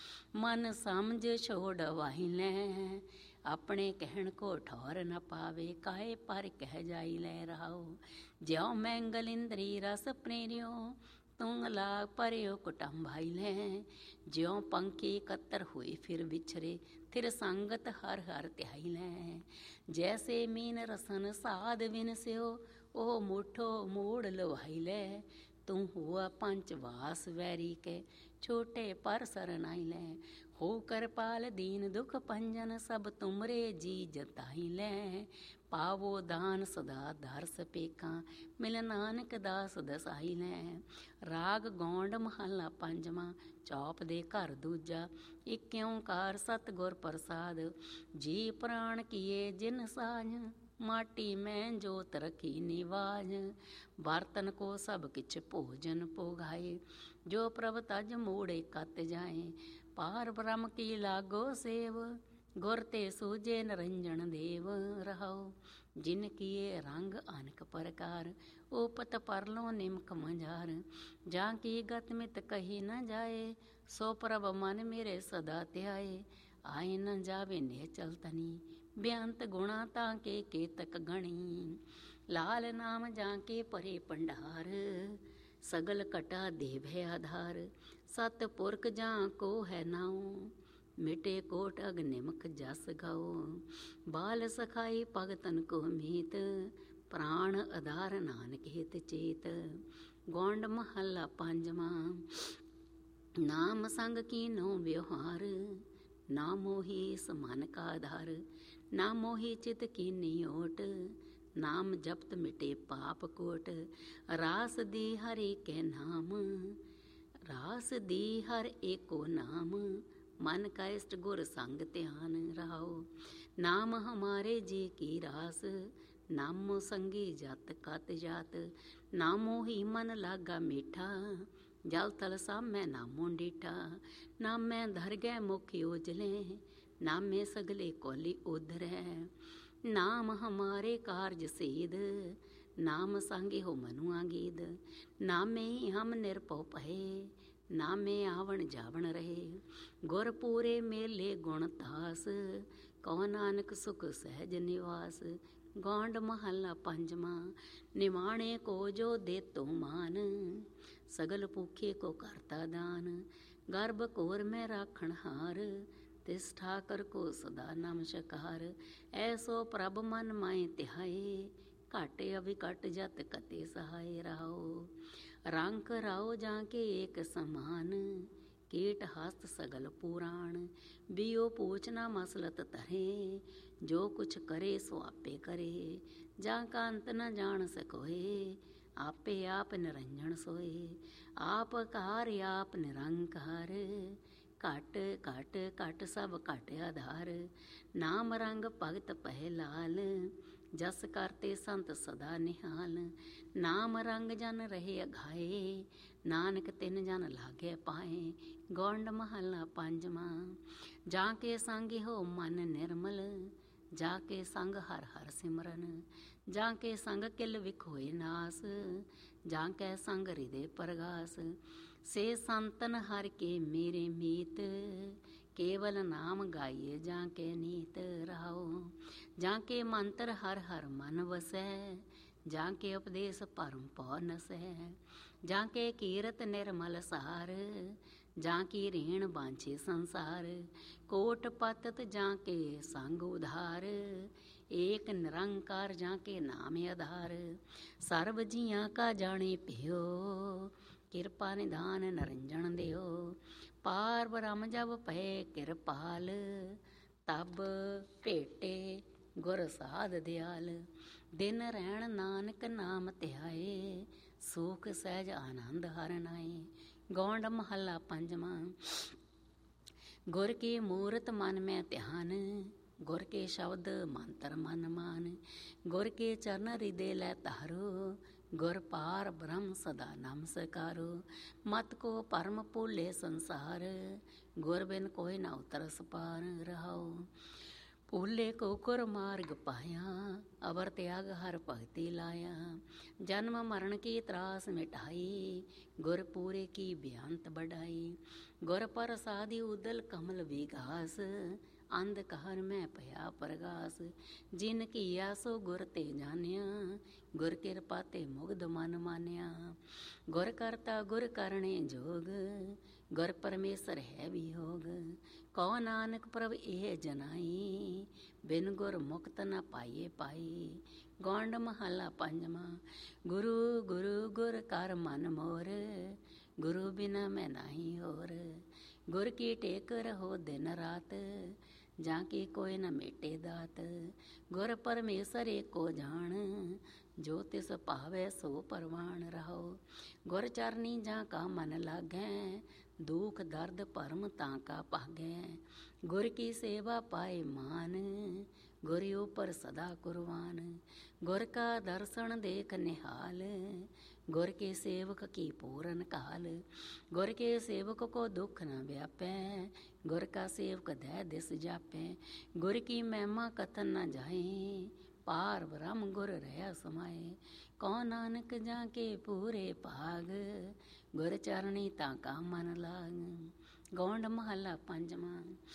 मन समझ छोड़ वाही ले, अपने कहण को ठौर न पावे। काहे पर कह जाई ले रहाओ, ज्यों मैंगल इंद्री रस प्रेरियो। तुंग लाग परियो कुटुंबाई ले, ज्यों पंखी कतर हुए फिर बिछरे। थिर संगत हर हर त्याई ले। जैसे मीन रसन साध बिन स्यो, ओ मुठो मूड़ लवाई ले। तू हुआ पंच वास वैरी के, छोटे पर सरनाई ले। हो करपाल दीन दुख पंजन, सब तुमरे जी जताई ले। पावो दान सदा दरस पेका, मिल नानक दास दसाई ले। राग गौंड महला पंजवा। चौप दे घर दूजा। एक ओंकार सतगुर प्रसाद। जी प्राण किए जिन साज, माटी में जोत रखी निवाज। बर्तन को सब किछ भोजन पोगाए, जो प्रभ तज मोड़े कत जाए। पार ब्रह्म की लागो सेव, गुर ते सूझे निरंजन देव रहाओ। जिन किए रंग अनक प्रकार, ओपत परलो निमक मझार। जा की गत मित कही न जाए, सो प्रभ मन मेरे सदा ध्याए। आए न जावे ने चलतनी, बेअंत गुणा ताके केतक गणी। लाल नाम जाके परे पंडार, सगल कटा देवे आधार। सत पुरख जा को है नाऊ, मिटे कोट अग निमक जस गाओ। बाल सखाई भगतन को मीत, प्राण आधार नानक हित चेत। गौंड महला पंजवा। नाम संग कीनो व्यवहार, ना मोही समान का आधार। ना मोही चित कीनी ओट, नाम जपत मिटे पाप कोट। रास दी हर एक नाम, रास दी हर एको नाम। मन का इष्ट गुर संग ध्यान रहाओ। नाम हमारे जी की रास, नामो संगी जात कत जात। नामो ही मन लागा मीठा, जल थल सामै नामो डीठा। नामै धर गए मुख उजले, नामे सगले कोली उधरै। नाम हमारे कारज सेध, नाम सांगे हो मनुआ गीद। नामे हम निरपौ पहे, नामे आवण जावण रहे। गुर पूरे मेले गुण तास, कौ नानक सुख सहज निवास। गौंड महला पंजवा। निमाणे को जो दे तो मान, सगल भूखे को करता दान। गर्भ कोर में राखण हार, तिस ठाकर को सदा नमस्कार। ऐसो प्रभ मन माए तिहाए, घाटे अभिकट जत कते सहाय रहो। रंक राओ जाके एक समान, कीट हस्त सगल पुराण। बियो पूछना मसलत तरे, जो कुछ करे सो आपे करे। जाका अंत न जान सकोए, आपे आप निरंजन सोए। आप कार आप निरंकार, घट घट घट सब घट आधार। नाम रंग भगत पह लाल, जस करते संत सदा निहाल। नाम रंग जन रहे अघाए, नानक तिन जन लागे पाए। गौंड महला पंजवा। जाके संग हो मन निर्मल, जाके संग हर हर सिमरन। जाके संग किल विखोए नास, जाके संग हृदय प्रगास। से संतन हर के मेरे मीत, केवल नाम गाइए जाके नीत रहो। जाके मंत्र हर हर मन वसै, जाके उपदेश परम पौ नसै। जाके कीरत निर्मल सार, जाकी ऋण बांछे संसार। कोट पतत जाके संग उधार, एक निरंकार जाके नाम आधार। सर्व जियां का जाने पियो, किरपा निधान निरंजन देओ। पार ब्रह्म जब पै किरपाल, तब भेटे गुर साध दयाल। दिन रहन नानक नाम ध्याए, सुख सहज आनंद हर नाए। गौंड महला पंजवा। गुर के मूरत मन में ध्यान, गुर के शब्द मंत्र मन मान। गुर के चरण हृदय लै तारो, गुर पार ब्रह्म सदा नमस्कारो। मत को परम भूले संसार, गुर बिन कोई न उतरस पार रहो। भूले को गुर मार्ग पाया, अवर त्याग हर भगति लाया। जन्म मरण की त्रास मिटाई, गुर पूरे की बेअंत बढ़ाई। गुर प्रसादी उदल कमल विगास, अंधकार में पया प्रगास। जिन किया सो गुर ते जानिया, गुर कृपा ते मुग्ध मन मानिया। गुर करता गुर करने जोग, गुर परमेश्वर है वियोग। कौ नानक प्रभ एह जनाई, बिन गुर मुक्त न पाइए पाई। गौंड महला पंजवा। गुरु गुरु गुर कर मन मोर, गुरु बिना मैं नाही और। गुर की टेक रहो दिन रात, जाके कोई न मेटे दात। गुर परमेश्वर एको जान, जो तिस पावे सो परवान रहो। गुर चरनी जाका मन लागै, दुख दर्द भरम ताका भागै। गुर की सेवा पाए मान, गुर ऊपर सदा कुर्बान। गुर का दर्शन देख निहाल, गुर के सेवक की पूरन काल। गुर के सेवक को दुख न व्यापै, गुर का सेवक दह दिस जापै। गुर की महिमा कथन न जाए, पार ब्रह्म गुर रह समाए। कौ नानक जाके पूरे भाग, गुर चरणी ताका मन लाग। गौंड महला पंजवा।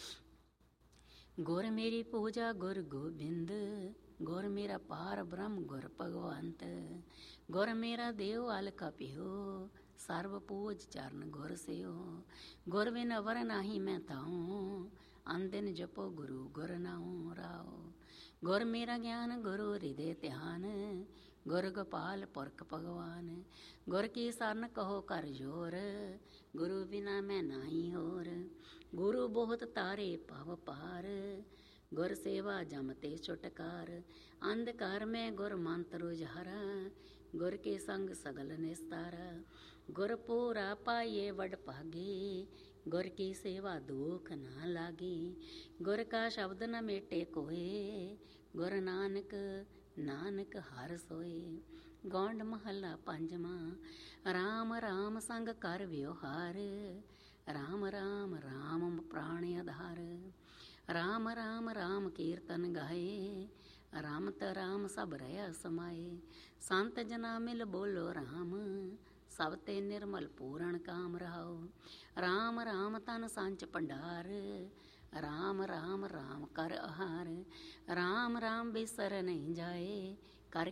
गुर मेरी पूजा गुर गोबिंद, गुर मेरा पार ब्रह्म गुर भगवंत। गुर मेरा देव अलका पियो, सर्व पूज चरण गुर सेओ। गुर बिन अवर नाही मैं ताऊं, अंदिन जपो गुरु गुर नाऊं राओ। गुर मेरा ज्ञान गुरु हृदय ध्यान, गुर गोपाल पुरख भगवान। गुर की सरन कहो कर जोर, गुरु बिना मैं नाही और। गुरु बहुत तारे भव पार, गुर सेवा जमते छुटकार। अंधकार में गुर मंत्र उजारा, गुर के संग सगल निस्तारा। गुर पूरा पाइए वड भागे, गुर की सेवा दुख ना लागी। गुर का शब्द न मेटे कोए, गुर नानक नानक हर सोए। गौंड महला पंजवा। राम राम संग कर व्यवहार, राम राम राम प्राण आधार। राम राम राम कीर्तन गाए, राम त राम सब रहा समाए। संत जना मिल बोलो राम, सब ते निर्मल पूरण काम रहो। राम राम तन सांच भंडार, राम राम राम कर आहार। राम राम बिसर नहीं जाए, कर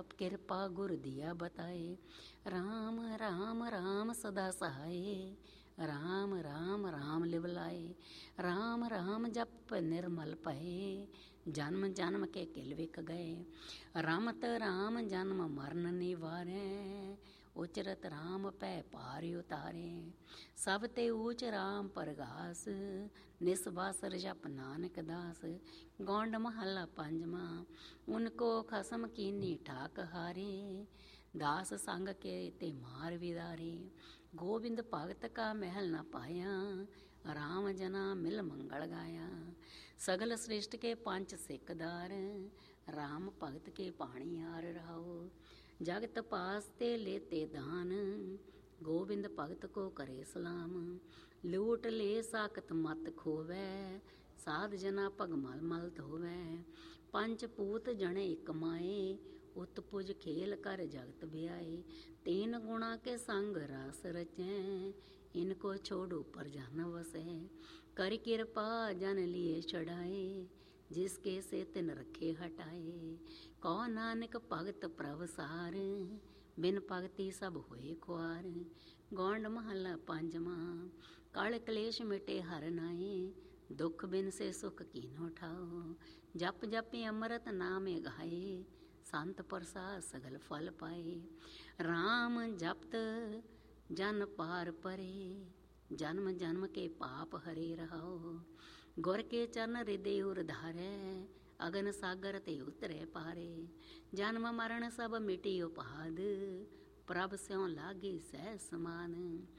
कृपा गुर दिया बताए। राम राम राम सदा सहाय, ਰਾਮ ਰਾਮ ਰਾਮ ਲਿਵ ਲਾਏ। ਰਾਮ ਰਾਮ ਜਪ ਨਿਰਮਲ ਪਏ, ਜਨਮ ਜਨਮ ਕੇ ਕਿਲ ਵਿਕ ਗਏ। ਰਮਤ ਰਾਮ ਜਨਮ ਮਰਨ ਨਿਵਾਰੈ, ਉਚਰਤ ਰਾਮ ਪੈ ਪਾਰ ਉਤਾਰੇ। ਸਭ ਤੇ ਊਚ ਰਾਮ ਪਰਗਾਸ, ਨਿਸਵਾਸਰ ਜਪ ਨਾਨਕ ਦਾਸ। ਗੌਂਡ ਮਹੱਲਾ ਪੰਜਵਾਂ। ਉਨਕੋ ਖਸਮ ਕੀਨੀ ਠਾਕ ਹਾਰੇ, ਦਾਸ ਸੰਗ ਕੇ ਤੇ ਮਾਰ ਵਿਦਾਰੇ। ਗੋਬਿੰਦ ਭਗਤ ਕਾ ਮਹਿਲ ਨ ਪਾਇਆ, ਰਾਮ ਜਨਾ ਮਿਲ ਮੰਗਲ ਗਾਇਆ। ਸਗਲ ਸ੍ਰਿਸ਼ਟ ਕੇ ਪੰਚ ਸਿੱਕਦਾਰ, ਰਾਮ ਭਗਤ ਕੇ ਪਾਣੀ ਹਾਰ ਰਹਾਓ। ਜਗਤ ਪਾਸ ਤੇ लेते दान, गोविंद भगत को करे सलाम। लूट ले साकत मत खोवै, साध जना पग मल मल धोवै। पंच पूत जने एक माए, उत्पुज खेल कर जगत ब्याए। तीन गुणा के संग रास रचै, इनको छोड़ ऊपर जन वसै। कर कृपा जन लिए चढ़ाए, जिसके से तिन रखे हटाए। कौ नानक भगत प्रभसार, बिन भगति सब होए खुआर। गौंड महला पंजवां। कल कलेश मिटे हर नाए, दुख बिन से सुख कीनो ठाओ। जप जपि अमृत नाम गाए, संत प्रसाद सगल फल पाए। राम जपत जन पार परे, जन्म जन्म के पाप हरे रहाओ। गुर के चरण हृदय उर धारै, अगन सागर ते उतरे पारे। जन्म मरण सब मिटी उपाद, प्रभ स्यों लागी सह समान।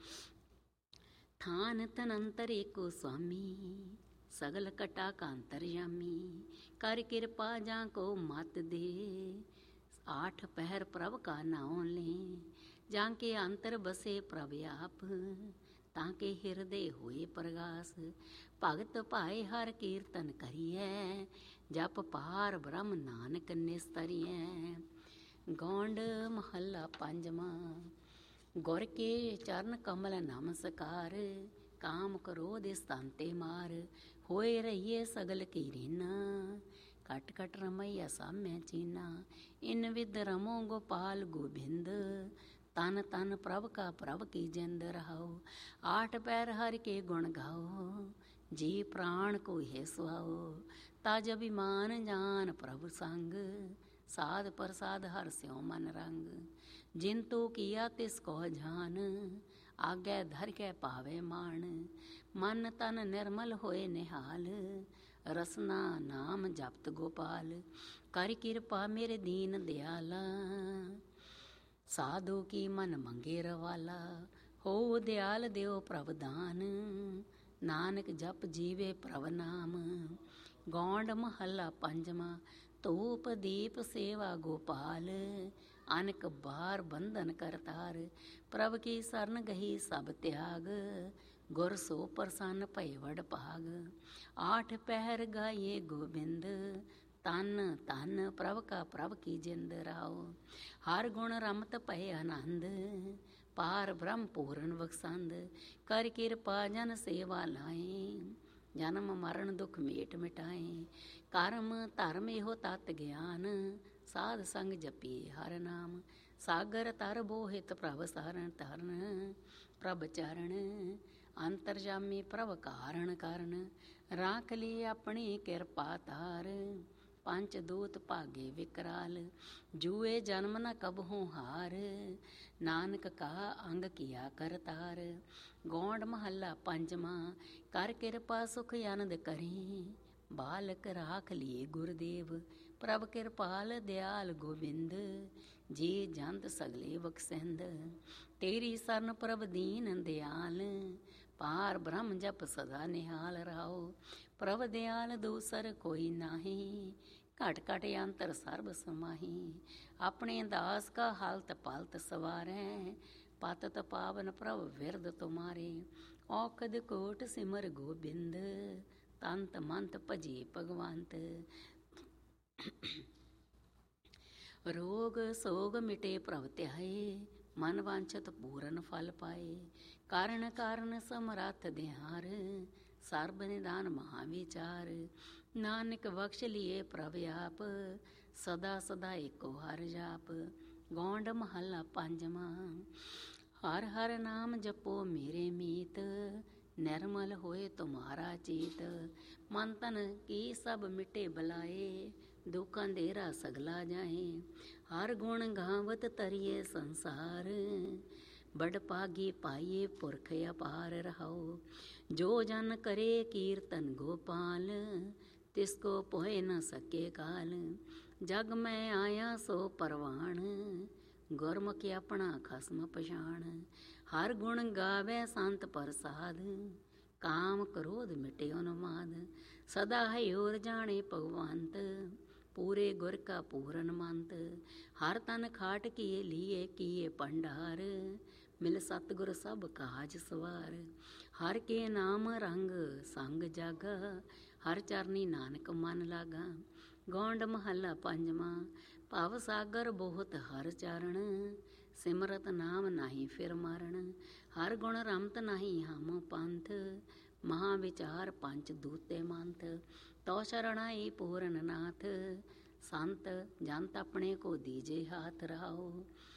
थान तनंतर एको स्वामी, सगल कटा का अंतरयामी। कर कृपा जा को मत दे, आठ पहर प्रभ का नाम ले। जाके अंतर बसे प्रभ आप, ताके हृदय होए प्रगास। भगत पाए हर कीर्तन करिए, जप पार ब्रह्म नानक निस्तरिए। गौंड महला पंजवां। गुर के चरण कमल नमस्कार, काम क्रोध स्तांते मार। होए रहिए सगल की रीना, कट कट रमैया साम्य चीना। इन विद रमो गोपाल गोबिंद, तन तन प्रभ का प्रभ की जिंद रहाओ। आठ पैर हर के गुण गाओ, जी प्राण को है सुहाओ। ताज अभिमान जान प्रभु संग, साध प्रसाद हर स्यों मन रंग। जिन तो किया तिसको जान, आगे धर के पावे मान। मन तन निर्मल होए निहाल, रसना नाम जपत गोपाल। कर कृपा मेरे दीन दयाला, साधु की मन मंगे रवाला। हो दयाल देव प्रभ दान, नानक जप जीवे प्रभ नाम। गौंड महला पंजवां। धूप दीप सेवा गोपाल, अनक बार बंधन करतार। प्रभ की शरण गही सब त्याग, गुर सो प्रसन्न भय वड भाग। आठ पहर गाये गोबिंद, तन तन प्रभ का प्रभ की जिंद राओ। हर गुण रमत भय आनंद, पार ब्रह्म पूर्ण बख्संद। कर कृपा जन सेवा लाए, जन्म मरण दुख मेट मिटाए। कर्म धर्म एहो तत् ज्ञान, साध संग जपी हर नाम। सागर तर बोहित प्रभ सारण तरन, प्रभ चरण अंतरजामी प्रभ कारण करन। राख ली अपनी कृपा तार, पंच दूत भागे विकराल। जुए जन्म न कबहू हार, नानक का अंग किया करतार। गौंड महला पंजवां। कर कृपा सुख आनंद करी, बालक राख लिए गुरुदेव। प्रभ कृपाल दयाल गोबिंद, जी जंत सगले बख्शेंद। तेरी शरण प्रभ दीन दयाल, पार ब्रह्म जप सदा निहाल रहाओ। प्रभ दयाल दूसर कोई नाही, घट घट अंतर सर्ब समाही। अपने दास का हालत पालत सवारै, पातत पावन प्रभ विरद तुम्हारे। औखद कोट सिमर गोबिंद, तंत मंत भजे भगवंत। रोग सोग मिटे प्रभ त्याए, मन वांछत पूरन फल पाए। कारण कारण समरथ दिहार, सर्ब निदान महाविचार। नानक बख्श लिए प्रभ आप, सदा सदा एको हर जाप। गौंड महला पंजवां। ਹਰ ਹਰ ਨਾਮ ਜਪੋ ਮੇਰੇ ਮੀਤ, ਨਿਰਮਲ ਹੋਏ ਤੁਮਾਰਾ ਚੀਤ। ਮਨ ਤਨ ਕੀ ਸਭ ਮਿਟੇ ਬਲਾਏ, ਦੁੱਖ ਅੰਧੇਰਾ ਸਗਲਾ ਜਾਏ। ਹਰ ਗੁਣ ਗਾਵਤ ਤਰੀਏ ਸੰਸਾਰ, ਬੜ ਭਾਗੀ ਪਾਈਏ ਪੁਰਖ ਅਪਾਰ ਰਹਾਓ। ਜੋ ਜਨ ਕਰੇ ਕੀਰਤਨ ਗੋਪਾਲ, ਤਿਸ ਕੋ ਪੋਏ ਨ ਸਕੇ ਕਾਲ। ਜਗ ਮੈਂ ਆਇਆ ਸੋ ਪਰਵਾਣ, ਗੁਰਮੁਖਿ ਆਪਣਾ ਖਸਮ ਪਛਾਣ। ਹਰ ਗੁਣ ਗਾਵੇ ਸੰਤ ਪ੍ਰਸਾਦ, ਕਾਮ ਕ੍ਰੋਧ ਮਿਟੇ ਉਨਮਾਦ। ਸਦਾ ਹੈ ਹੋਰ ਜਾਣੇ ਭਗਵੰਤ, ਪੂਰੇ ਗੁਰ ਕਾ ਪੂਰਨ ਮੰਤ। ਹਰ ਤਨ ਖਾਟ ਕੀਏ ਲੀਏ ਕੀਏ ਭੰਡਾਰ, ਮਿਲ ਸਤਿਗੁਰ ਸਭ ਕਾਜ ਸਵਾਰ। ਹਰ ਕੇ ਨਾਮ ਰੰਗ ਸੰਗ ਜਾਗਾ, ਹਰ ਚਰਨੀ ਨਾਨਕ ਮਨ ਲਾਗਾ। ਗੌਂਡ ਮਹੱਲਾ ਪੰਜਵਾਂ। ਭਵ ਸਾਗਰ ਬਹੁਤ ਹਰ ਚਰਨ, ਸਿਮਰਤ ਨਾਮ ਨਾਹੀ ਫਿਰ ਮਰਨ। ਹਰ ਗੁਣ ਰਮਤ ਨਾਹੀ ਹਮ ਪੰਥ, ਮਹਾ ਵਿਚਾਰ ਪੰਚ ਦੂਤੇ ਮੰਥ। ਤੋ ਸ਼ਰਣਾਈ ਪੂਰਨ ਨਾਥ, ਸੰਤ ਜੰਤ ਆਪਣੇ ਕੋ ਦੀਜੇ ਹਾਥ ਰਹਾਓ।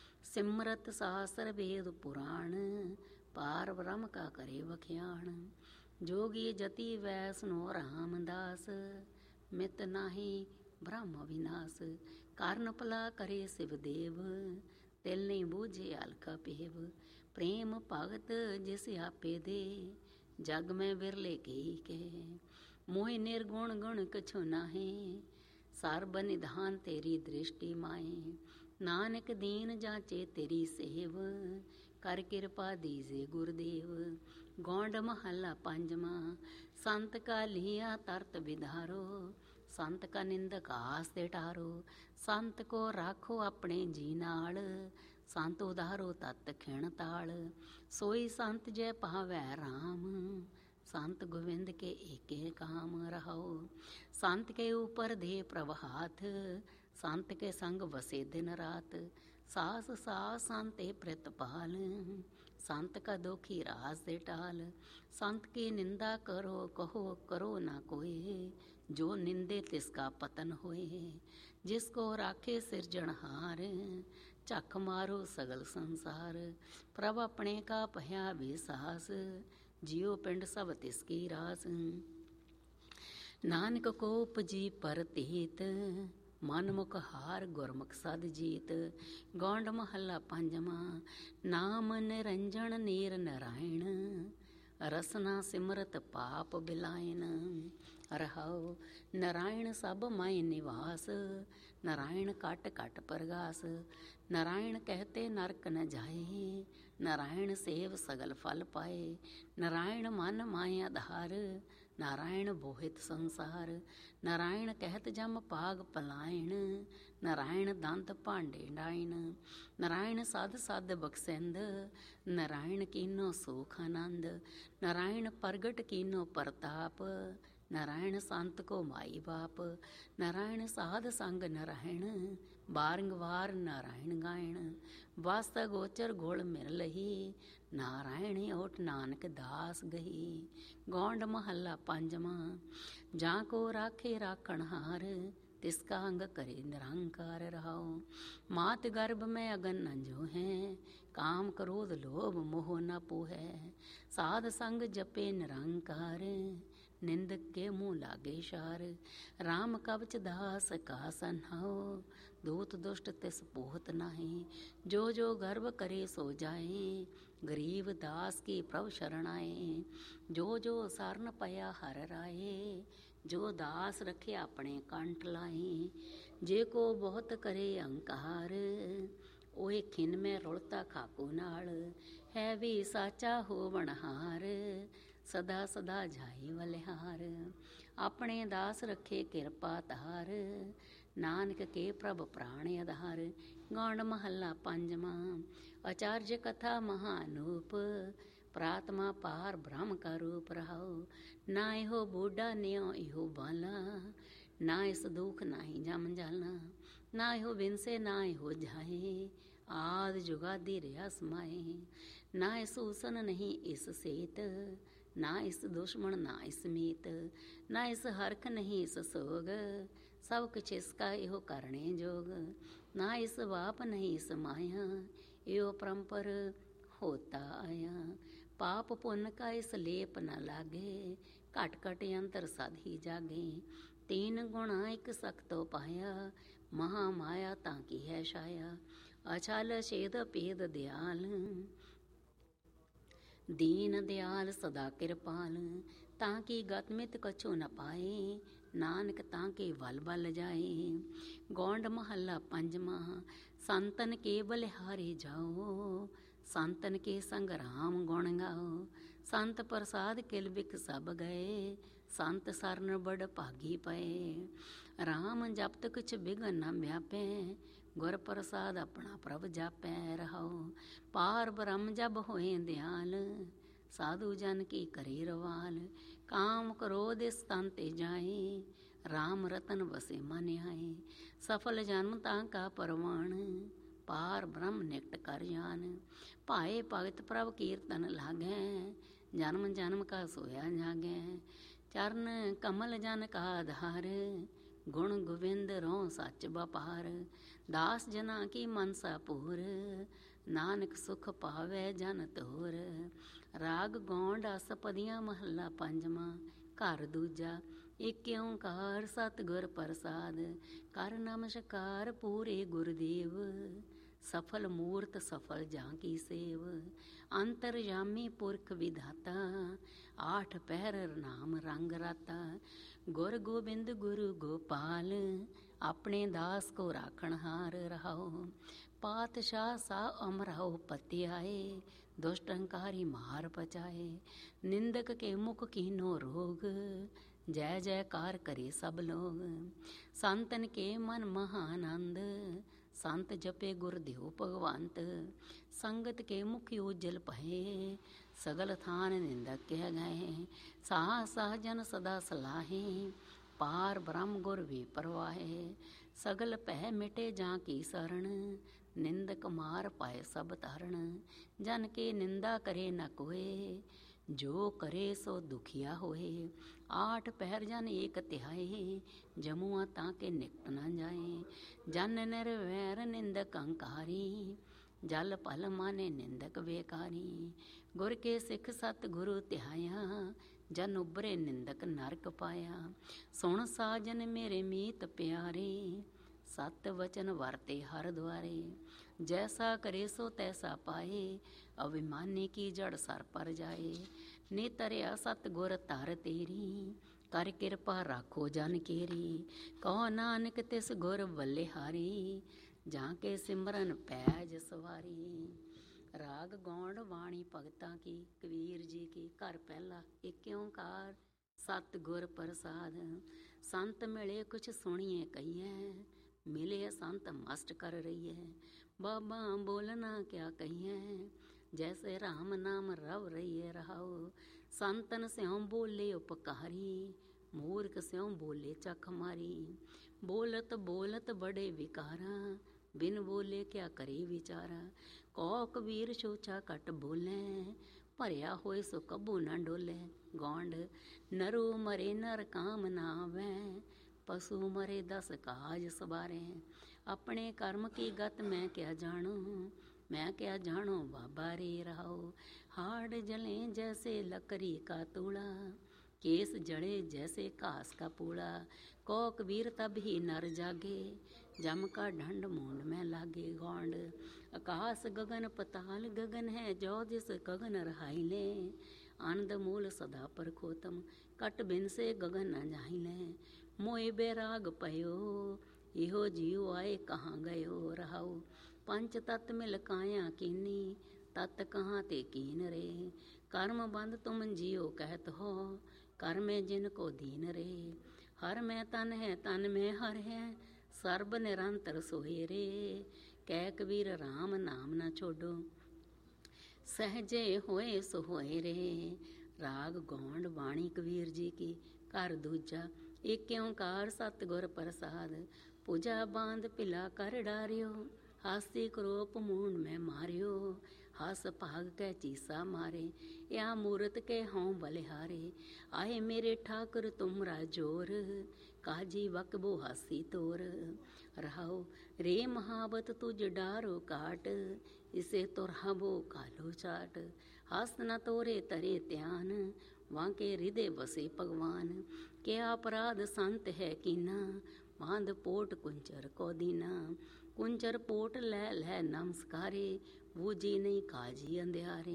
ਸਿਮਰਤ ਸਾਸਰ ਵੇਦ ਪੁਰਾਣ, ਪਾਰ ਬ੍ਰਹਮ ਕਾ ਕਰੇ ਵਖਿਆਣ। ਜੋਗੀ ਜਤੀ ਵੈਸਨੋ ਰਾਮਦਾਸ, ਮਿਤ ਨਾਹੀ ਬ੍ਰਹਮ ਵਿਨਾਸ਼। ਕਰਨ ਭਲਾ ਕਰੇ ਸਿਵ ਦੇਵ, ਤਿਲ ਨਹੀਂ ਬੂਝੇ ਅਲਖਾ ਪੇਵ। ਪ੍ਰੇਮ ਭਗਤ ਜਿਸ ਆਪੇ ਦੇ, ਜਗ ਮੈਂ ਬਿਰਲੇ ਕੀ ਕਹੇ। ਮੋਹਿ ਨਿਰਗੁਣ ਗੁਣ ਕਛੁ ਨਾਹੀ, ਸਰਬ ਨਿਧਾਨ ਤੇਰੀ ਦ੍ਰਿਸ਼ਟੀ ਮਾਹੀ। ਨਾਨਕ ਦੀਨ ਜਾਚੇ ਤੇਰੀ ਸੇਵ, ਕਰ ਕਿਰਪਾ ਦੀਜੇ ਗੁਰਦੇਵ। ਗੌਂਡ ਮਹੱਲਾ ਪੰਜਵਾਂ। ਸੰਤ ਕਾ ਲੀਆ ਤਰਤ ਵਿਧਾਰੋ, ਸੰਤ ਕਾ ਨਿੰਦਕ ਆਸ ਤੇ ਟਾਰੋ। ਸੰਤ ਕੋ ਰਾਖੋ ਆਪਣੇ ਜੀ ਨਾਲ, ਸੰਤ ਉਧਾਰੋ ਤਤ ਖਿਣ ਤਾਲ। ਸੋਈ ਸੰਤ ਜੈ ਪਾਵੈ ਰਾਮ, ਸੰਤ ਗੋਵਿੰਦ ਕੇ ਏਕੇ ਕਾਮ ਰਹਾਓ। ਸੰਤ ਕੇ ਊਪਰ ਦੇ ਪ੍ਰਭ ਹਾਥ, ਸੰਤ ਕੇ ਸੰਗ ਵਸੇ ਦਿਨ ਰਾਤ। ਸਾਸ ਸਾਸ ਸੰਤੇ ਪ੍ਰਿਤਪਾਲ, ਸੰਤ ਕਾ ਦੁਖੀ ਰਾਸ ਦੇ ਟਾਲ। ਸੰਤ ਕੀ ਨਿੰਦਾ ਕਰੋ ਕਹੋ ਕਰੋ ਨਾ ਕੋਏ, ਜੋ ਨਿੰਦੇ ਤਿਸ ਕਾ ਪਤਨ ਹੋਏ। ਜਿਸ ਕੋ ਰਾਖੇ ਸਿਰਜਣਹਾਰ, ਝੱਕ ਮਾਰੋ ਸਗਲ ਸੰਸਾਰ। ਪ੍ਰਭ ਆਪਣੇ ਕਾ ਭਇਆ ਵਿਸਾਸ, ਜਿਉ ਪਿੰਡ ਸਭ ਤਿਸ ਕੀ ਰਾਸ। ਨਾਨਕ ਕੋ ਉਪਜੀ ਪਰਤੀਤ, ਮਨ ਮੁਖ ਹਾਰ ਗੁਰਮੁਖ ਸਦ ਜੀਤ। ਗੌਂਡ ਮਹੱਲਾ ਪੰਜਵਾਂ। ਨਾਮ ਨਿਰੰਜਨ ਨੀਰ ਨਰਾਇਣ, ਰਸਨਾ ਸਿਮਰਤ ਪਾਪ ਬਿਲਾਇਨ ਰਹਾਓ। ਨਰਾਇਣ ਸਭ ਮਾਇ ਨਿਵਾਸ, ਨਰਾਇਣ ਕਟ ਕਟ ਪ੍ਰਗਾਸ। ਨਰਾਇਣ ਕਹਤੇ ਨਰਕ ਨ ਜਾਏ, ਨਰਾਇਣ ਸੇਵ ਸਗਲ ਫਲ ਪਾਏ। ਨਰਾਇਣ ਮਨ ਮਾਇ ਆਧਾਰ, ਨਾਰਾਇਣ ਬੋਹਿਤ ਸੰਸਾਰ। ਨਰਾਇਣ ਕਹਿਤ ਜਮ ਪਾਗ ਪਲਾਇਣ, ਨਰਾਇਣ ਦੰਤ ਭਾਂਡੇ ਡਾਇਣ। ਨਰਾਇਣ ਸਦ ਸਦ ਬਖਸ਼ਿੰਦ, ਨਰਾਇਣ ਕੀਨੋ ਸੁਖ ਆਨੰਦ। ਨਰਾਇਣ ਪ੍ਰਗਟ ਕੀਨੋ ਪ੍ਰਤਾਪ, ਨਰਾਇਣ ਸੰਤ ਕੋ ਮਾਈ ਬਾਪ। ਨਰਾਇਣ ਸਾਧ ਸੰਗ ਨਰਾਇਣ, ਬਾਰੰਗਵਾਰ ਨਾਰਾਇਣ ਗਾਇਣ। ਵਸਤ ਗੋਚਰ ਗੋਲ ਮਿਰ ਲਹੀ, ਨਾਰਾਇਣ ਓਟ ਨਾਨਕ ਦਾਸ ਗਹੀ। ਗੌਂਡ ਮਹੱਲਾ ਪੰਜਵਾਂ। ਜਾਂ ਕੋ ਰਾਖੇ ਰਾਖਣ ਹਾਰ, ਤਿਸ ਕਾ ਅੰਗ ਕਰੇ ਨਿਰੰਕਾਰ ਰਹਾਓ। ਮਾਤ ਗਰਭ ਮੈਂ ਅਗਨ ਨ ਜੋ ਹੈ, ਕਾਮ ਕ੍ਰੋਧ ਲੋਭ ਮੋਹ ਨ ਪੋਹੈ। ਸਾਧ ਸੰਗ ਜਪੇ ਨਿਰੰਕਾਰ, ਨਿੰਦਕ ਕੇ ਮੂੰਹ ਲਾਗੇ ਸ਼ਾਰ। ਰਾਮ ਕਵਚ ਦਾਸ ਕਾ ਸਨਹਾਓ, ਦੂਤ ਦੁਸ਼ਟ ਤਿਸ ਪੋਹਤ ਨਾਹੀ। ਜੋ ਜੋ ਗਰਭ ਕਰੇ ਸੋ ਜਾਏ, ਗਰੀਬ ਦਾਸ ਕੀ ਪ੍ਰਭ ਸ਼ਰਨ ਆਏ। ਜੋ ਜੋ ਸਰਨ ਪਿਆ ਹਰ ਰਾਏ, ਜੋ ਦਾਸ ਰਖੇ ਆਪਣੇ ਕੰਠ ਲਾਏ। ਜੇ ਕੋ ਬਹੁਤ ਕਰੇ ਅਹੰਕਾਰ, ਓਏ ਖਿਨ ਮੈਂ ਰੁਲਤਾ ਖਾਕੂ ਨਾਲ। ਹੈ ਵੀ ਸਾਚਾ ਹੋਵਨਹਾਰ, ਸਦਾ ਸਦਾ ਜਾਈ ਬਲਿਹਾਰ। ਆਪਣੇ ਦਾਸ ਰੱਖੇ ਕਿਰਪਾ ਧਾਰ, ਨਾਨਕ ਕੇ ਪ੍ਰਭ ਪ੍ਰਾਣ ਆਧਾਰ। ਗੌਂਡ ਮਹੱਲਾ ਪੰਜਵਾਂ। ਆਚਾਰਜ ਕਥਾ ਮਹਾਨੂਪ, ਪ੍ਰਾਤਮਾ ਪਾਰ ਬ੍ਰਹਮ ਕਾ ਰੂਪ ਰਹਾਓ। ਨਾ ਇਹੋ ਬੂਢਾ ਨਿਉ ਇਹੋ ਬਾਲਾ, ਨਾ ਇਸ ਦੁਖ ਨਾਹੀ ਜਮ ਜਾਲਾ। ਨਾ ਇਹੋ ਵਿਨਸੇ ਨਾ ਇਹੋ ਜਾਏ, ਆਦ ਜੁਗਾਦੀ ਰਿਹਾ ਸਮਾਏ। ਨਾ ਇਸ ਹੁਸਨ ਨਹੀਂ ਇਸ ਸੇਤ, ਨਾ ਇਸ ਦੁਸ਼ਮਣ ਨਾ ਇਸ ਮੀਤ। ਨਾ ਇਸ ਹਰਖ ਨਹੀਂ ਇਸ ਸੋਗ, ਸਭ ਕੁਛ ਇਸਕਾ ਇਹੋ ਕਰਨੇ ਜੋਗ। ਨਾ ਇਸ ਵਾਪ ਨਹੀਂ ਇਸ ਮਾਇਆ, ਇਹੋ ਪਰੰਪਰ होता आया। पाप पुण्य का इस लेप न लागे, घट घट यंत्र सद ही जागे। तीन गुणा एक सख्तो पाया, महामाया ताकी है छाया। अछल छेद भेद दयाल, दीन दयाल सदा कृपाल। ताकि गत मित कछु न पाए, नानक ताके बल बल जाए। गौंड महला पंजवा, संतन के बलिहारे जाओ, संतन के संग राम गुण गाओ। संत प्रसाद किल बिक सब गए, संत सरन बड़ भागी पए। राम जपत कुछ बिघन न व्यापे, गुर प्रसाद अपना प्रभ जापै रहाओ। पार ब्रह्म जब होए दयाल, साधु जन की करे रवाल। काम क्रोध इस तन ते जाए, राम रतन बसे मन आए। सफल जन्म ताका परवान, पार ब्रह्म निकट कर जान। भाए भगत प्रभ कीर्तन लागै, जन्म जन्म का सोया जागै। चरण कमल जन का आधार, गुण गोविंद रो सच बपार। दास जना की मनसा पूर, नानक सुख पावै जन तोर। राग गौंड असपदियाँ महला पंजवा, घर दूजा। एक ओंकार सतगुर प्रसाद, कर नमस्कार पूरे गुरुदेव। सफल मूर्त सफल जां की सेव, अंतरयामी पुरख विधाता। आठ पहर नाम रंग राता, गुर गोबिंद गुरु गोपाल। अपने दास को राखण हार रहाओ। पातशाह सा अमराओ पति आए, दुष्ट अहंकारी मार पचाए। निंदक के मुख कीनो रोग, जय जयकार करे सब लोग। संतन के मन महानंद, संत जपे गुरदेव भगवंत। संगत के मुख उज्जल पहे, सगल थान निंदक कह गए। साह साह जन सदा सलाहे, पार ब्रह्म गुर वे परवाहे। सगल पह मिटे जां की शरण, निंदक मार पाए सब तारण। जन के निंदा करे न कोय, जो करे सो दुखिया होए। आठ पहर जन एक तिहाई, जमुआ ताके निकट न जाए। जन निर्वैर निंदक अंकारी, जल पल माने निंदक बेकारी। गुर के सिख सत गुरु तिहाया, जन उबरे निंदक नरक पाया। सुन साजन मेरे मीत प्यारे, सत वचन वरते हर द्वारे। जैसा करे सो तैसा पाए, अभिमानी की जड़ सर पर जाए। नेतरिया सत गुर तार तेरी, कर कृपा राखो जन केरी। कहो नानक तिस गुर बलिहारी, जाके सिमरन पैज सवारी। राग गौंड बाणी भगतां की, कबीर जी की। घर पहला एक ओंकार सतगुर प्रसाद। संत मिले कुछ सुनिए कहिए, मिले संत मस्ट कर रही है। बाबा बोलना क्या कहिए, जैसे राम नाम रव रही रहाओ। संतन स्यों बोले उपकारी, मूर्ख स्यों बोले चख मारी। बोलत बोलत बड़े विकारा, बिन बोले क्या करे विचारा। कौ कबीर सोचा कट बोले, भरिया होए सो कबू न डोले। गौंड नरो मरे नर काम ना आवे, पशु मरे दस काज सवारे। अपने कर्म की गत मैं क्या जानू, मैं क्या जानो बाबा रे रहाओ। हाड़ जले जैसे लकड़ी का तूड़ा, केस जड़े जैसे घास का पूड़ा। कौ कबीर तब ही नर जागे, जम का ढंड मूंड में लागे। गौंड आकाश गगन पताल गगन है, जो जिस गगन रहाई ले। आनंद मूल सदा पर खोतम, कट बिन से गगन न जाहि ले। मोए बैराग पयो, इहो जीव आए कहाँ गयो रहाओ। पंच तत्व मिल काया कीनी, तत् कहाँ ते कीन रे। कर्म बंद तुम जियो कहत हो, कर में जिनको दीन रे। हर में तन है तन में हर है, सर्ब निरंतर सोए रे। कह कबीर राम नाम न छोड़ो, सहजे होए सो होए रे। राग गौंड बाणी कबीर जी की। घर दूजा एक ओंकार सतगुर प्रसाद। पूजा बांध पिला कर डारियो, हास्य क्रोप मूंड में मारियो। हस भाग कै चीसा मारे, या मूरत के हों बलिहारे। आए मेरे ठाकुर तुमरा जोर, काजी वकबो हासी तोर। रहाओ रे महावत तुझ डारो काट, इसे तुरहा वो कालो चाट, हस्त न तोरे तरे त्यान, वांके हृदय बसे भगवान। क्या अपराध संत है कीना, बांध पोट कुंचर को दीना। कुंचर पोट लै लै नमस्कारे, बूझी नहीं काजी अंधियारे।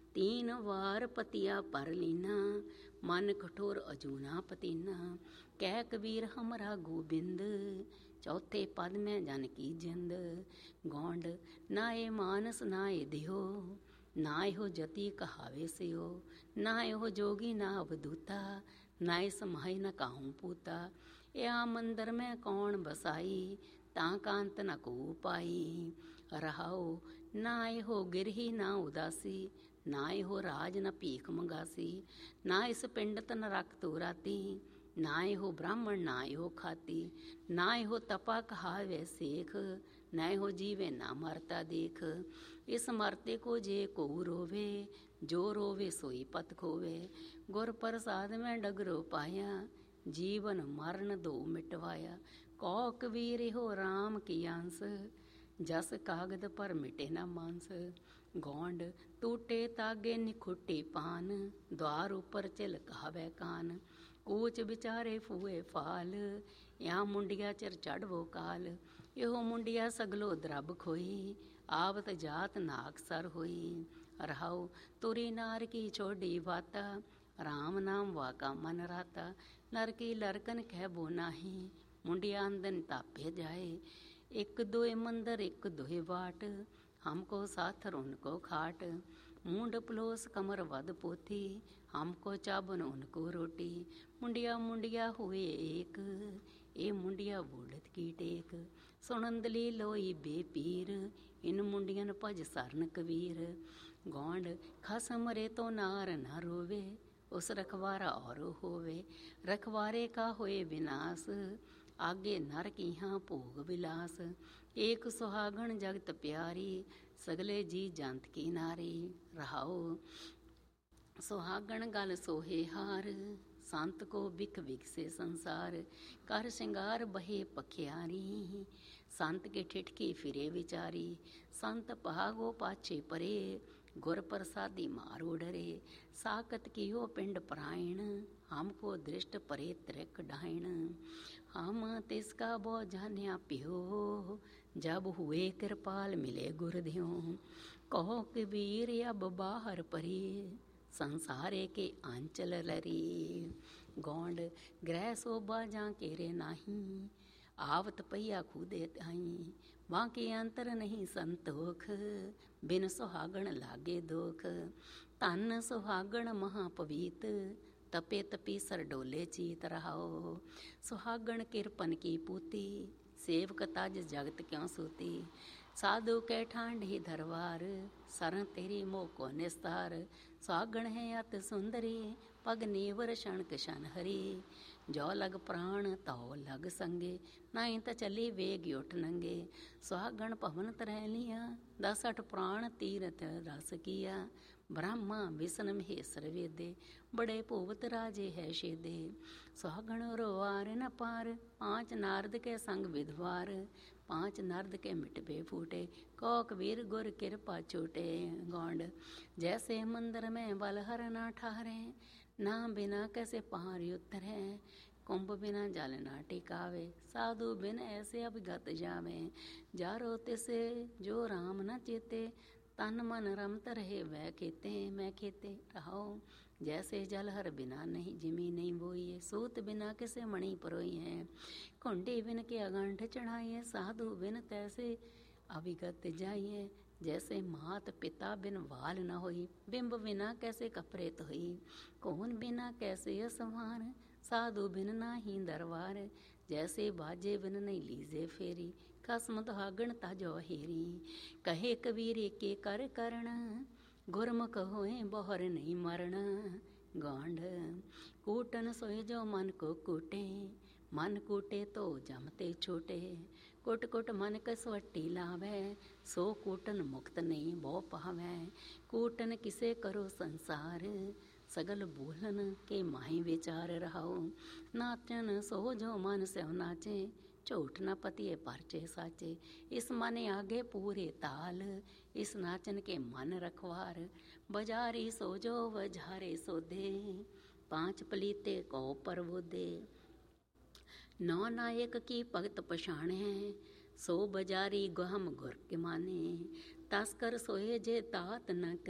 3 वार पतिया पर लीना, मन कठोर अजूना पतीना। कह कबीर हमरा गोबिंद, चौथे पद में जन की जिंद। गौंड नाए मानस नाए देहो, नाए हो जति कहावे सेहो। नाए हो जोगी ना अवधूता, नाए समाई न काहू पूता। या मंदिर में कौन बसाई, ताकांत न को पाई। रहाओ नाए हो गिरही ना उदासी, नाए हो राज न भीख मंगासी। ना इस पिंड तन रख तो राती, नाए हो ब्राह्मण नाए हो खाती। नाए हो तपा कहावे सेख, नाए हो जीवे ना मरता देख। इस मरते को जे को रोवे, जो रोवे सोई पत खोवे। गुर प्रसाद में डगरो पाया, जीवन मरण दो मिटवाया। कौ कबीर हो राम की अंश, जस कागद पर मिटे न मांस। गौंड टूटे तागे निखुटे पान, द्वार ऊपर चिल कहावे कान। ऊच बिचारे फूए फाल, यहाँ मुंडिया चिर चढ़वो काल। यो मुंडिया सगलो द्रब खोई, आवत जात नाक सर होई। रहाओ तुरी नार की छोड़ी बाता, राम नाम वाका मन राता। नर की लरकन कह बो नाही, मुंडिया अंदन तापे जाए। एक दोए मंदिर एक दोए बाट, हमको साथर उनको खाट। मूंड पलोस कमर वद पोथी, हमको चाबन उनको रोटी। मुंडिया मुंडिया हुए एक, ए मुंडिया बूढ़त की टेक। सुनंदली लोई बेपीर, इन मुंडियन भज सरन कबीर। गौंड खसम रे तो नार न रोवे, उस रखवारा और होवे। रखवारे का होए विनाश, आगे नर की यहाँ भोग विलास। एक सुहागण जगत प्यारी, सगले जी जंत की नारी। रहाओ सुहागण गल सोहे हार, संत को बिख बिख से संसार। कर श्रृंगार बहे पखियारी, संत के ठिठकी फिरे विचारी। संत भागो पाछे परे, गुर प्रसादी मारो डरे। साकत की हो पिंड परायण, हमको दृष्ट परे त्रिक डायण। हम तिसका बो जान्या पियो, जब हुए कृपाल मिले गुरध्यो। कहो कबीर अब बाहर परी, संसारे के आंचल लरी। गौंड ग्रह शोभा जा केरे नाही, आवत पहिया खुदे ताई। बाकी अंतर नहीं संतोख, बिन सुहागण लागे दोख। तन सुहागण महापवीत, तपे तपी सर डोले चीत। रहाओ सुहागण किरपन की पूती, सेवक तज जगत क्यों सूती। साधु के ठांडी दरबार, सरन तेरी मोह को निस्तार। सुहागण है अत सुंदरी, पग नीवर क्षण क्षण हरी। जो लग प्राण तो लग संगे, नहीं त चली वेग उठ नंगे। सुहागण पवन तरह लिया, 10 प्राण तीरथ रस किया। ब्रह्मा विष्णु महेश्वर वेदे, बड़े भूवत राजे है शेदे। सुहागण रोवार न पार, 5 नारद के संग विधवार। 5 नारद के मिटबे फूटे, को कबीर गुर कृपा छूटे। गौंड जैसे मंदिर में बलहर ना ठहरे, ना बिना कैसे पार उतरे। कुंभ बिना जल ना टिकावे, साधु बिन ऐसे अभिगत जावे। जारो तिसे जो राम न चेते, तन मन रमत रहे वह खेते मैं खेते। रहो जैसे जलहर बिना नहीं जिमी नहीं बोइए, सूत बिना किसे मणि परोई है। कुंडी बिन के अगंठ चढ़ाइए, साधु बिन तैसे अभिगत जाइए। जैसे मात पिता बिन वाल न होई, बिंब बिना कैसे कपरेत होई। कौन बिना कैसे असवार, साधु बिन नाही दरबार। जैसे बाजे बिन नहीं लीजे फेरी, कसमत हागण ताजो हेरी। कहे कबीर के कर करण, गुरमुख होए बोहर नहीं मरण। गौंड कूटन सोए जो मन को कूटे, मन कूटे तो जमते छूटे। कुट कुट मन कसवट्टी लावे, सो कूटन मुक्त नहीं बो पावे। कूटन किसे करो संसार, सगल बोलन के माही विचार। रहाओ नाचन सो जो मन से नाचे, झूठ न पतिए परचे साचे। इस मन आगे पूरे ताल, इस नाचन के मन रखवार, बजारी सो जो बजारे सोधे, पांच पलीते को परबोधे। नौ नायक की भगत पछाणे, सो बजारी गहम गुर के माने, तस्कर सोए जे तात न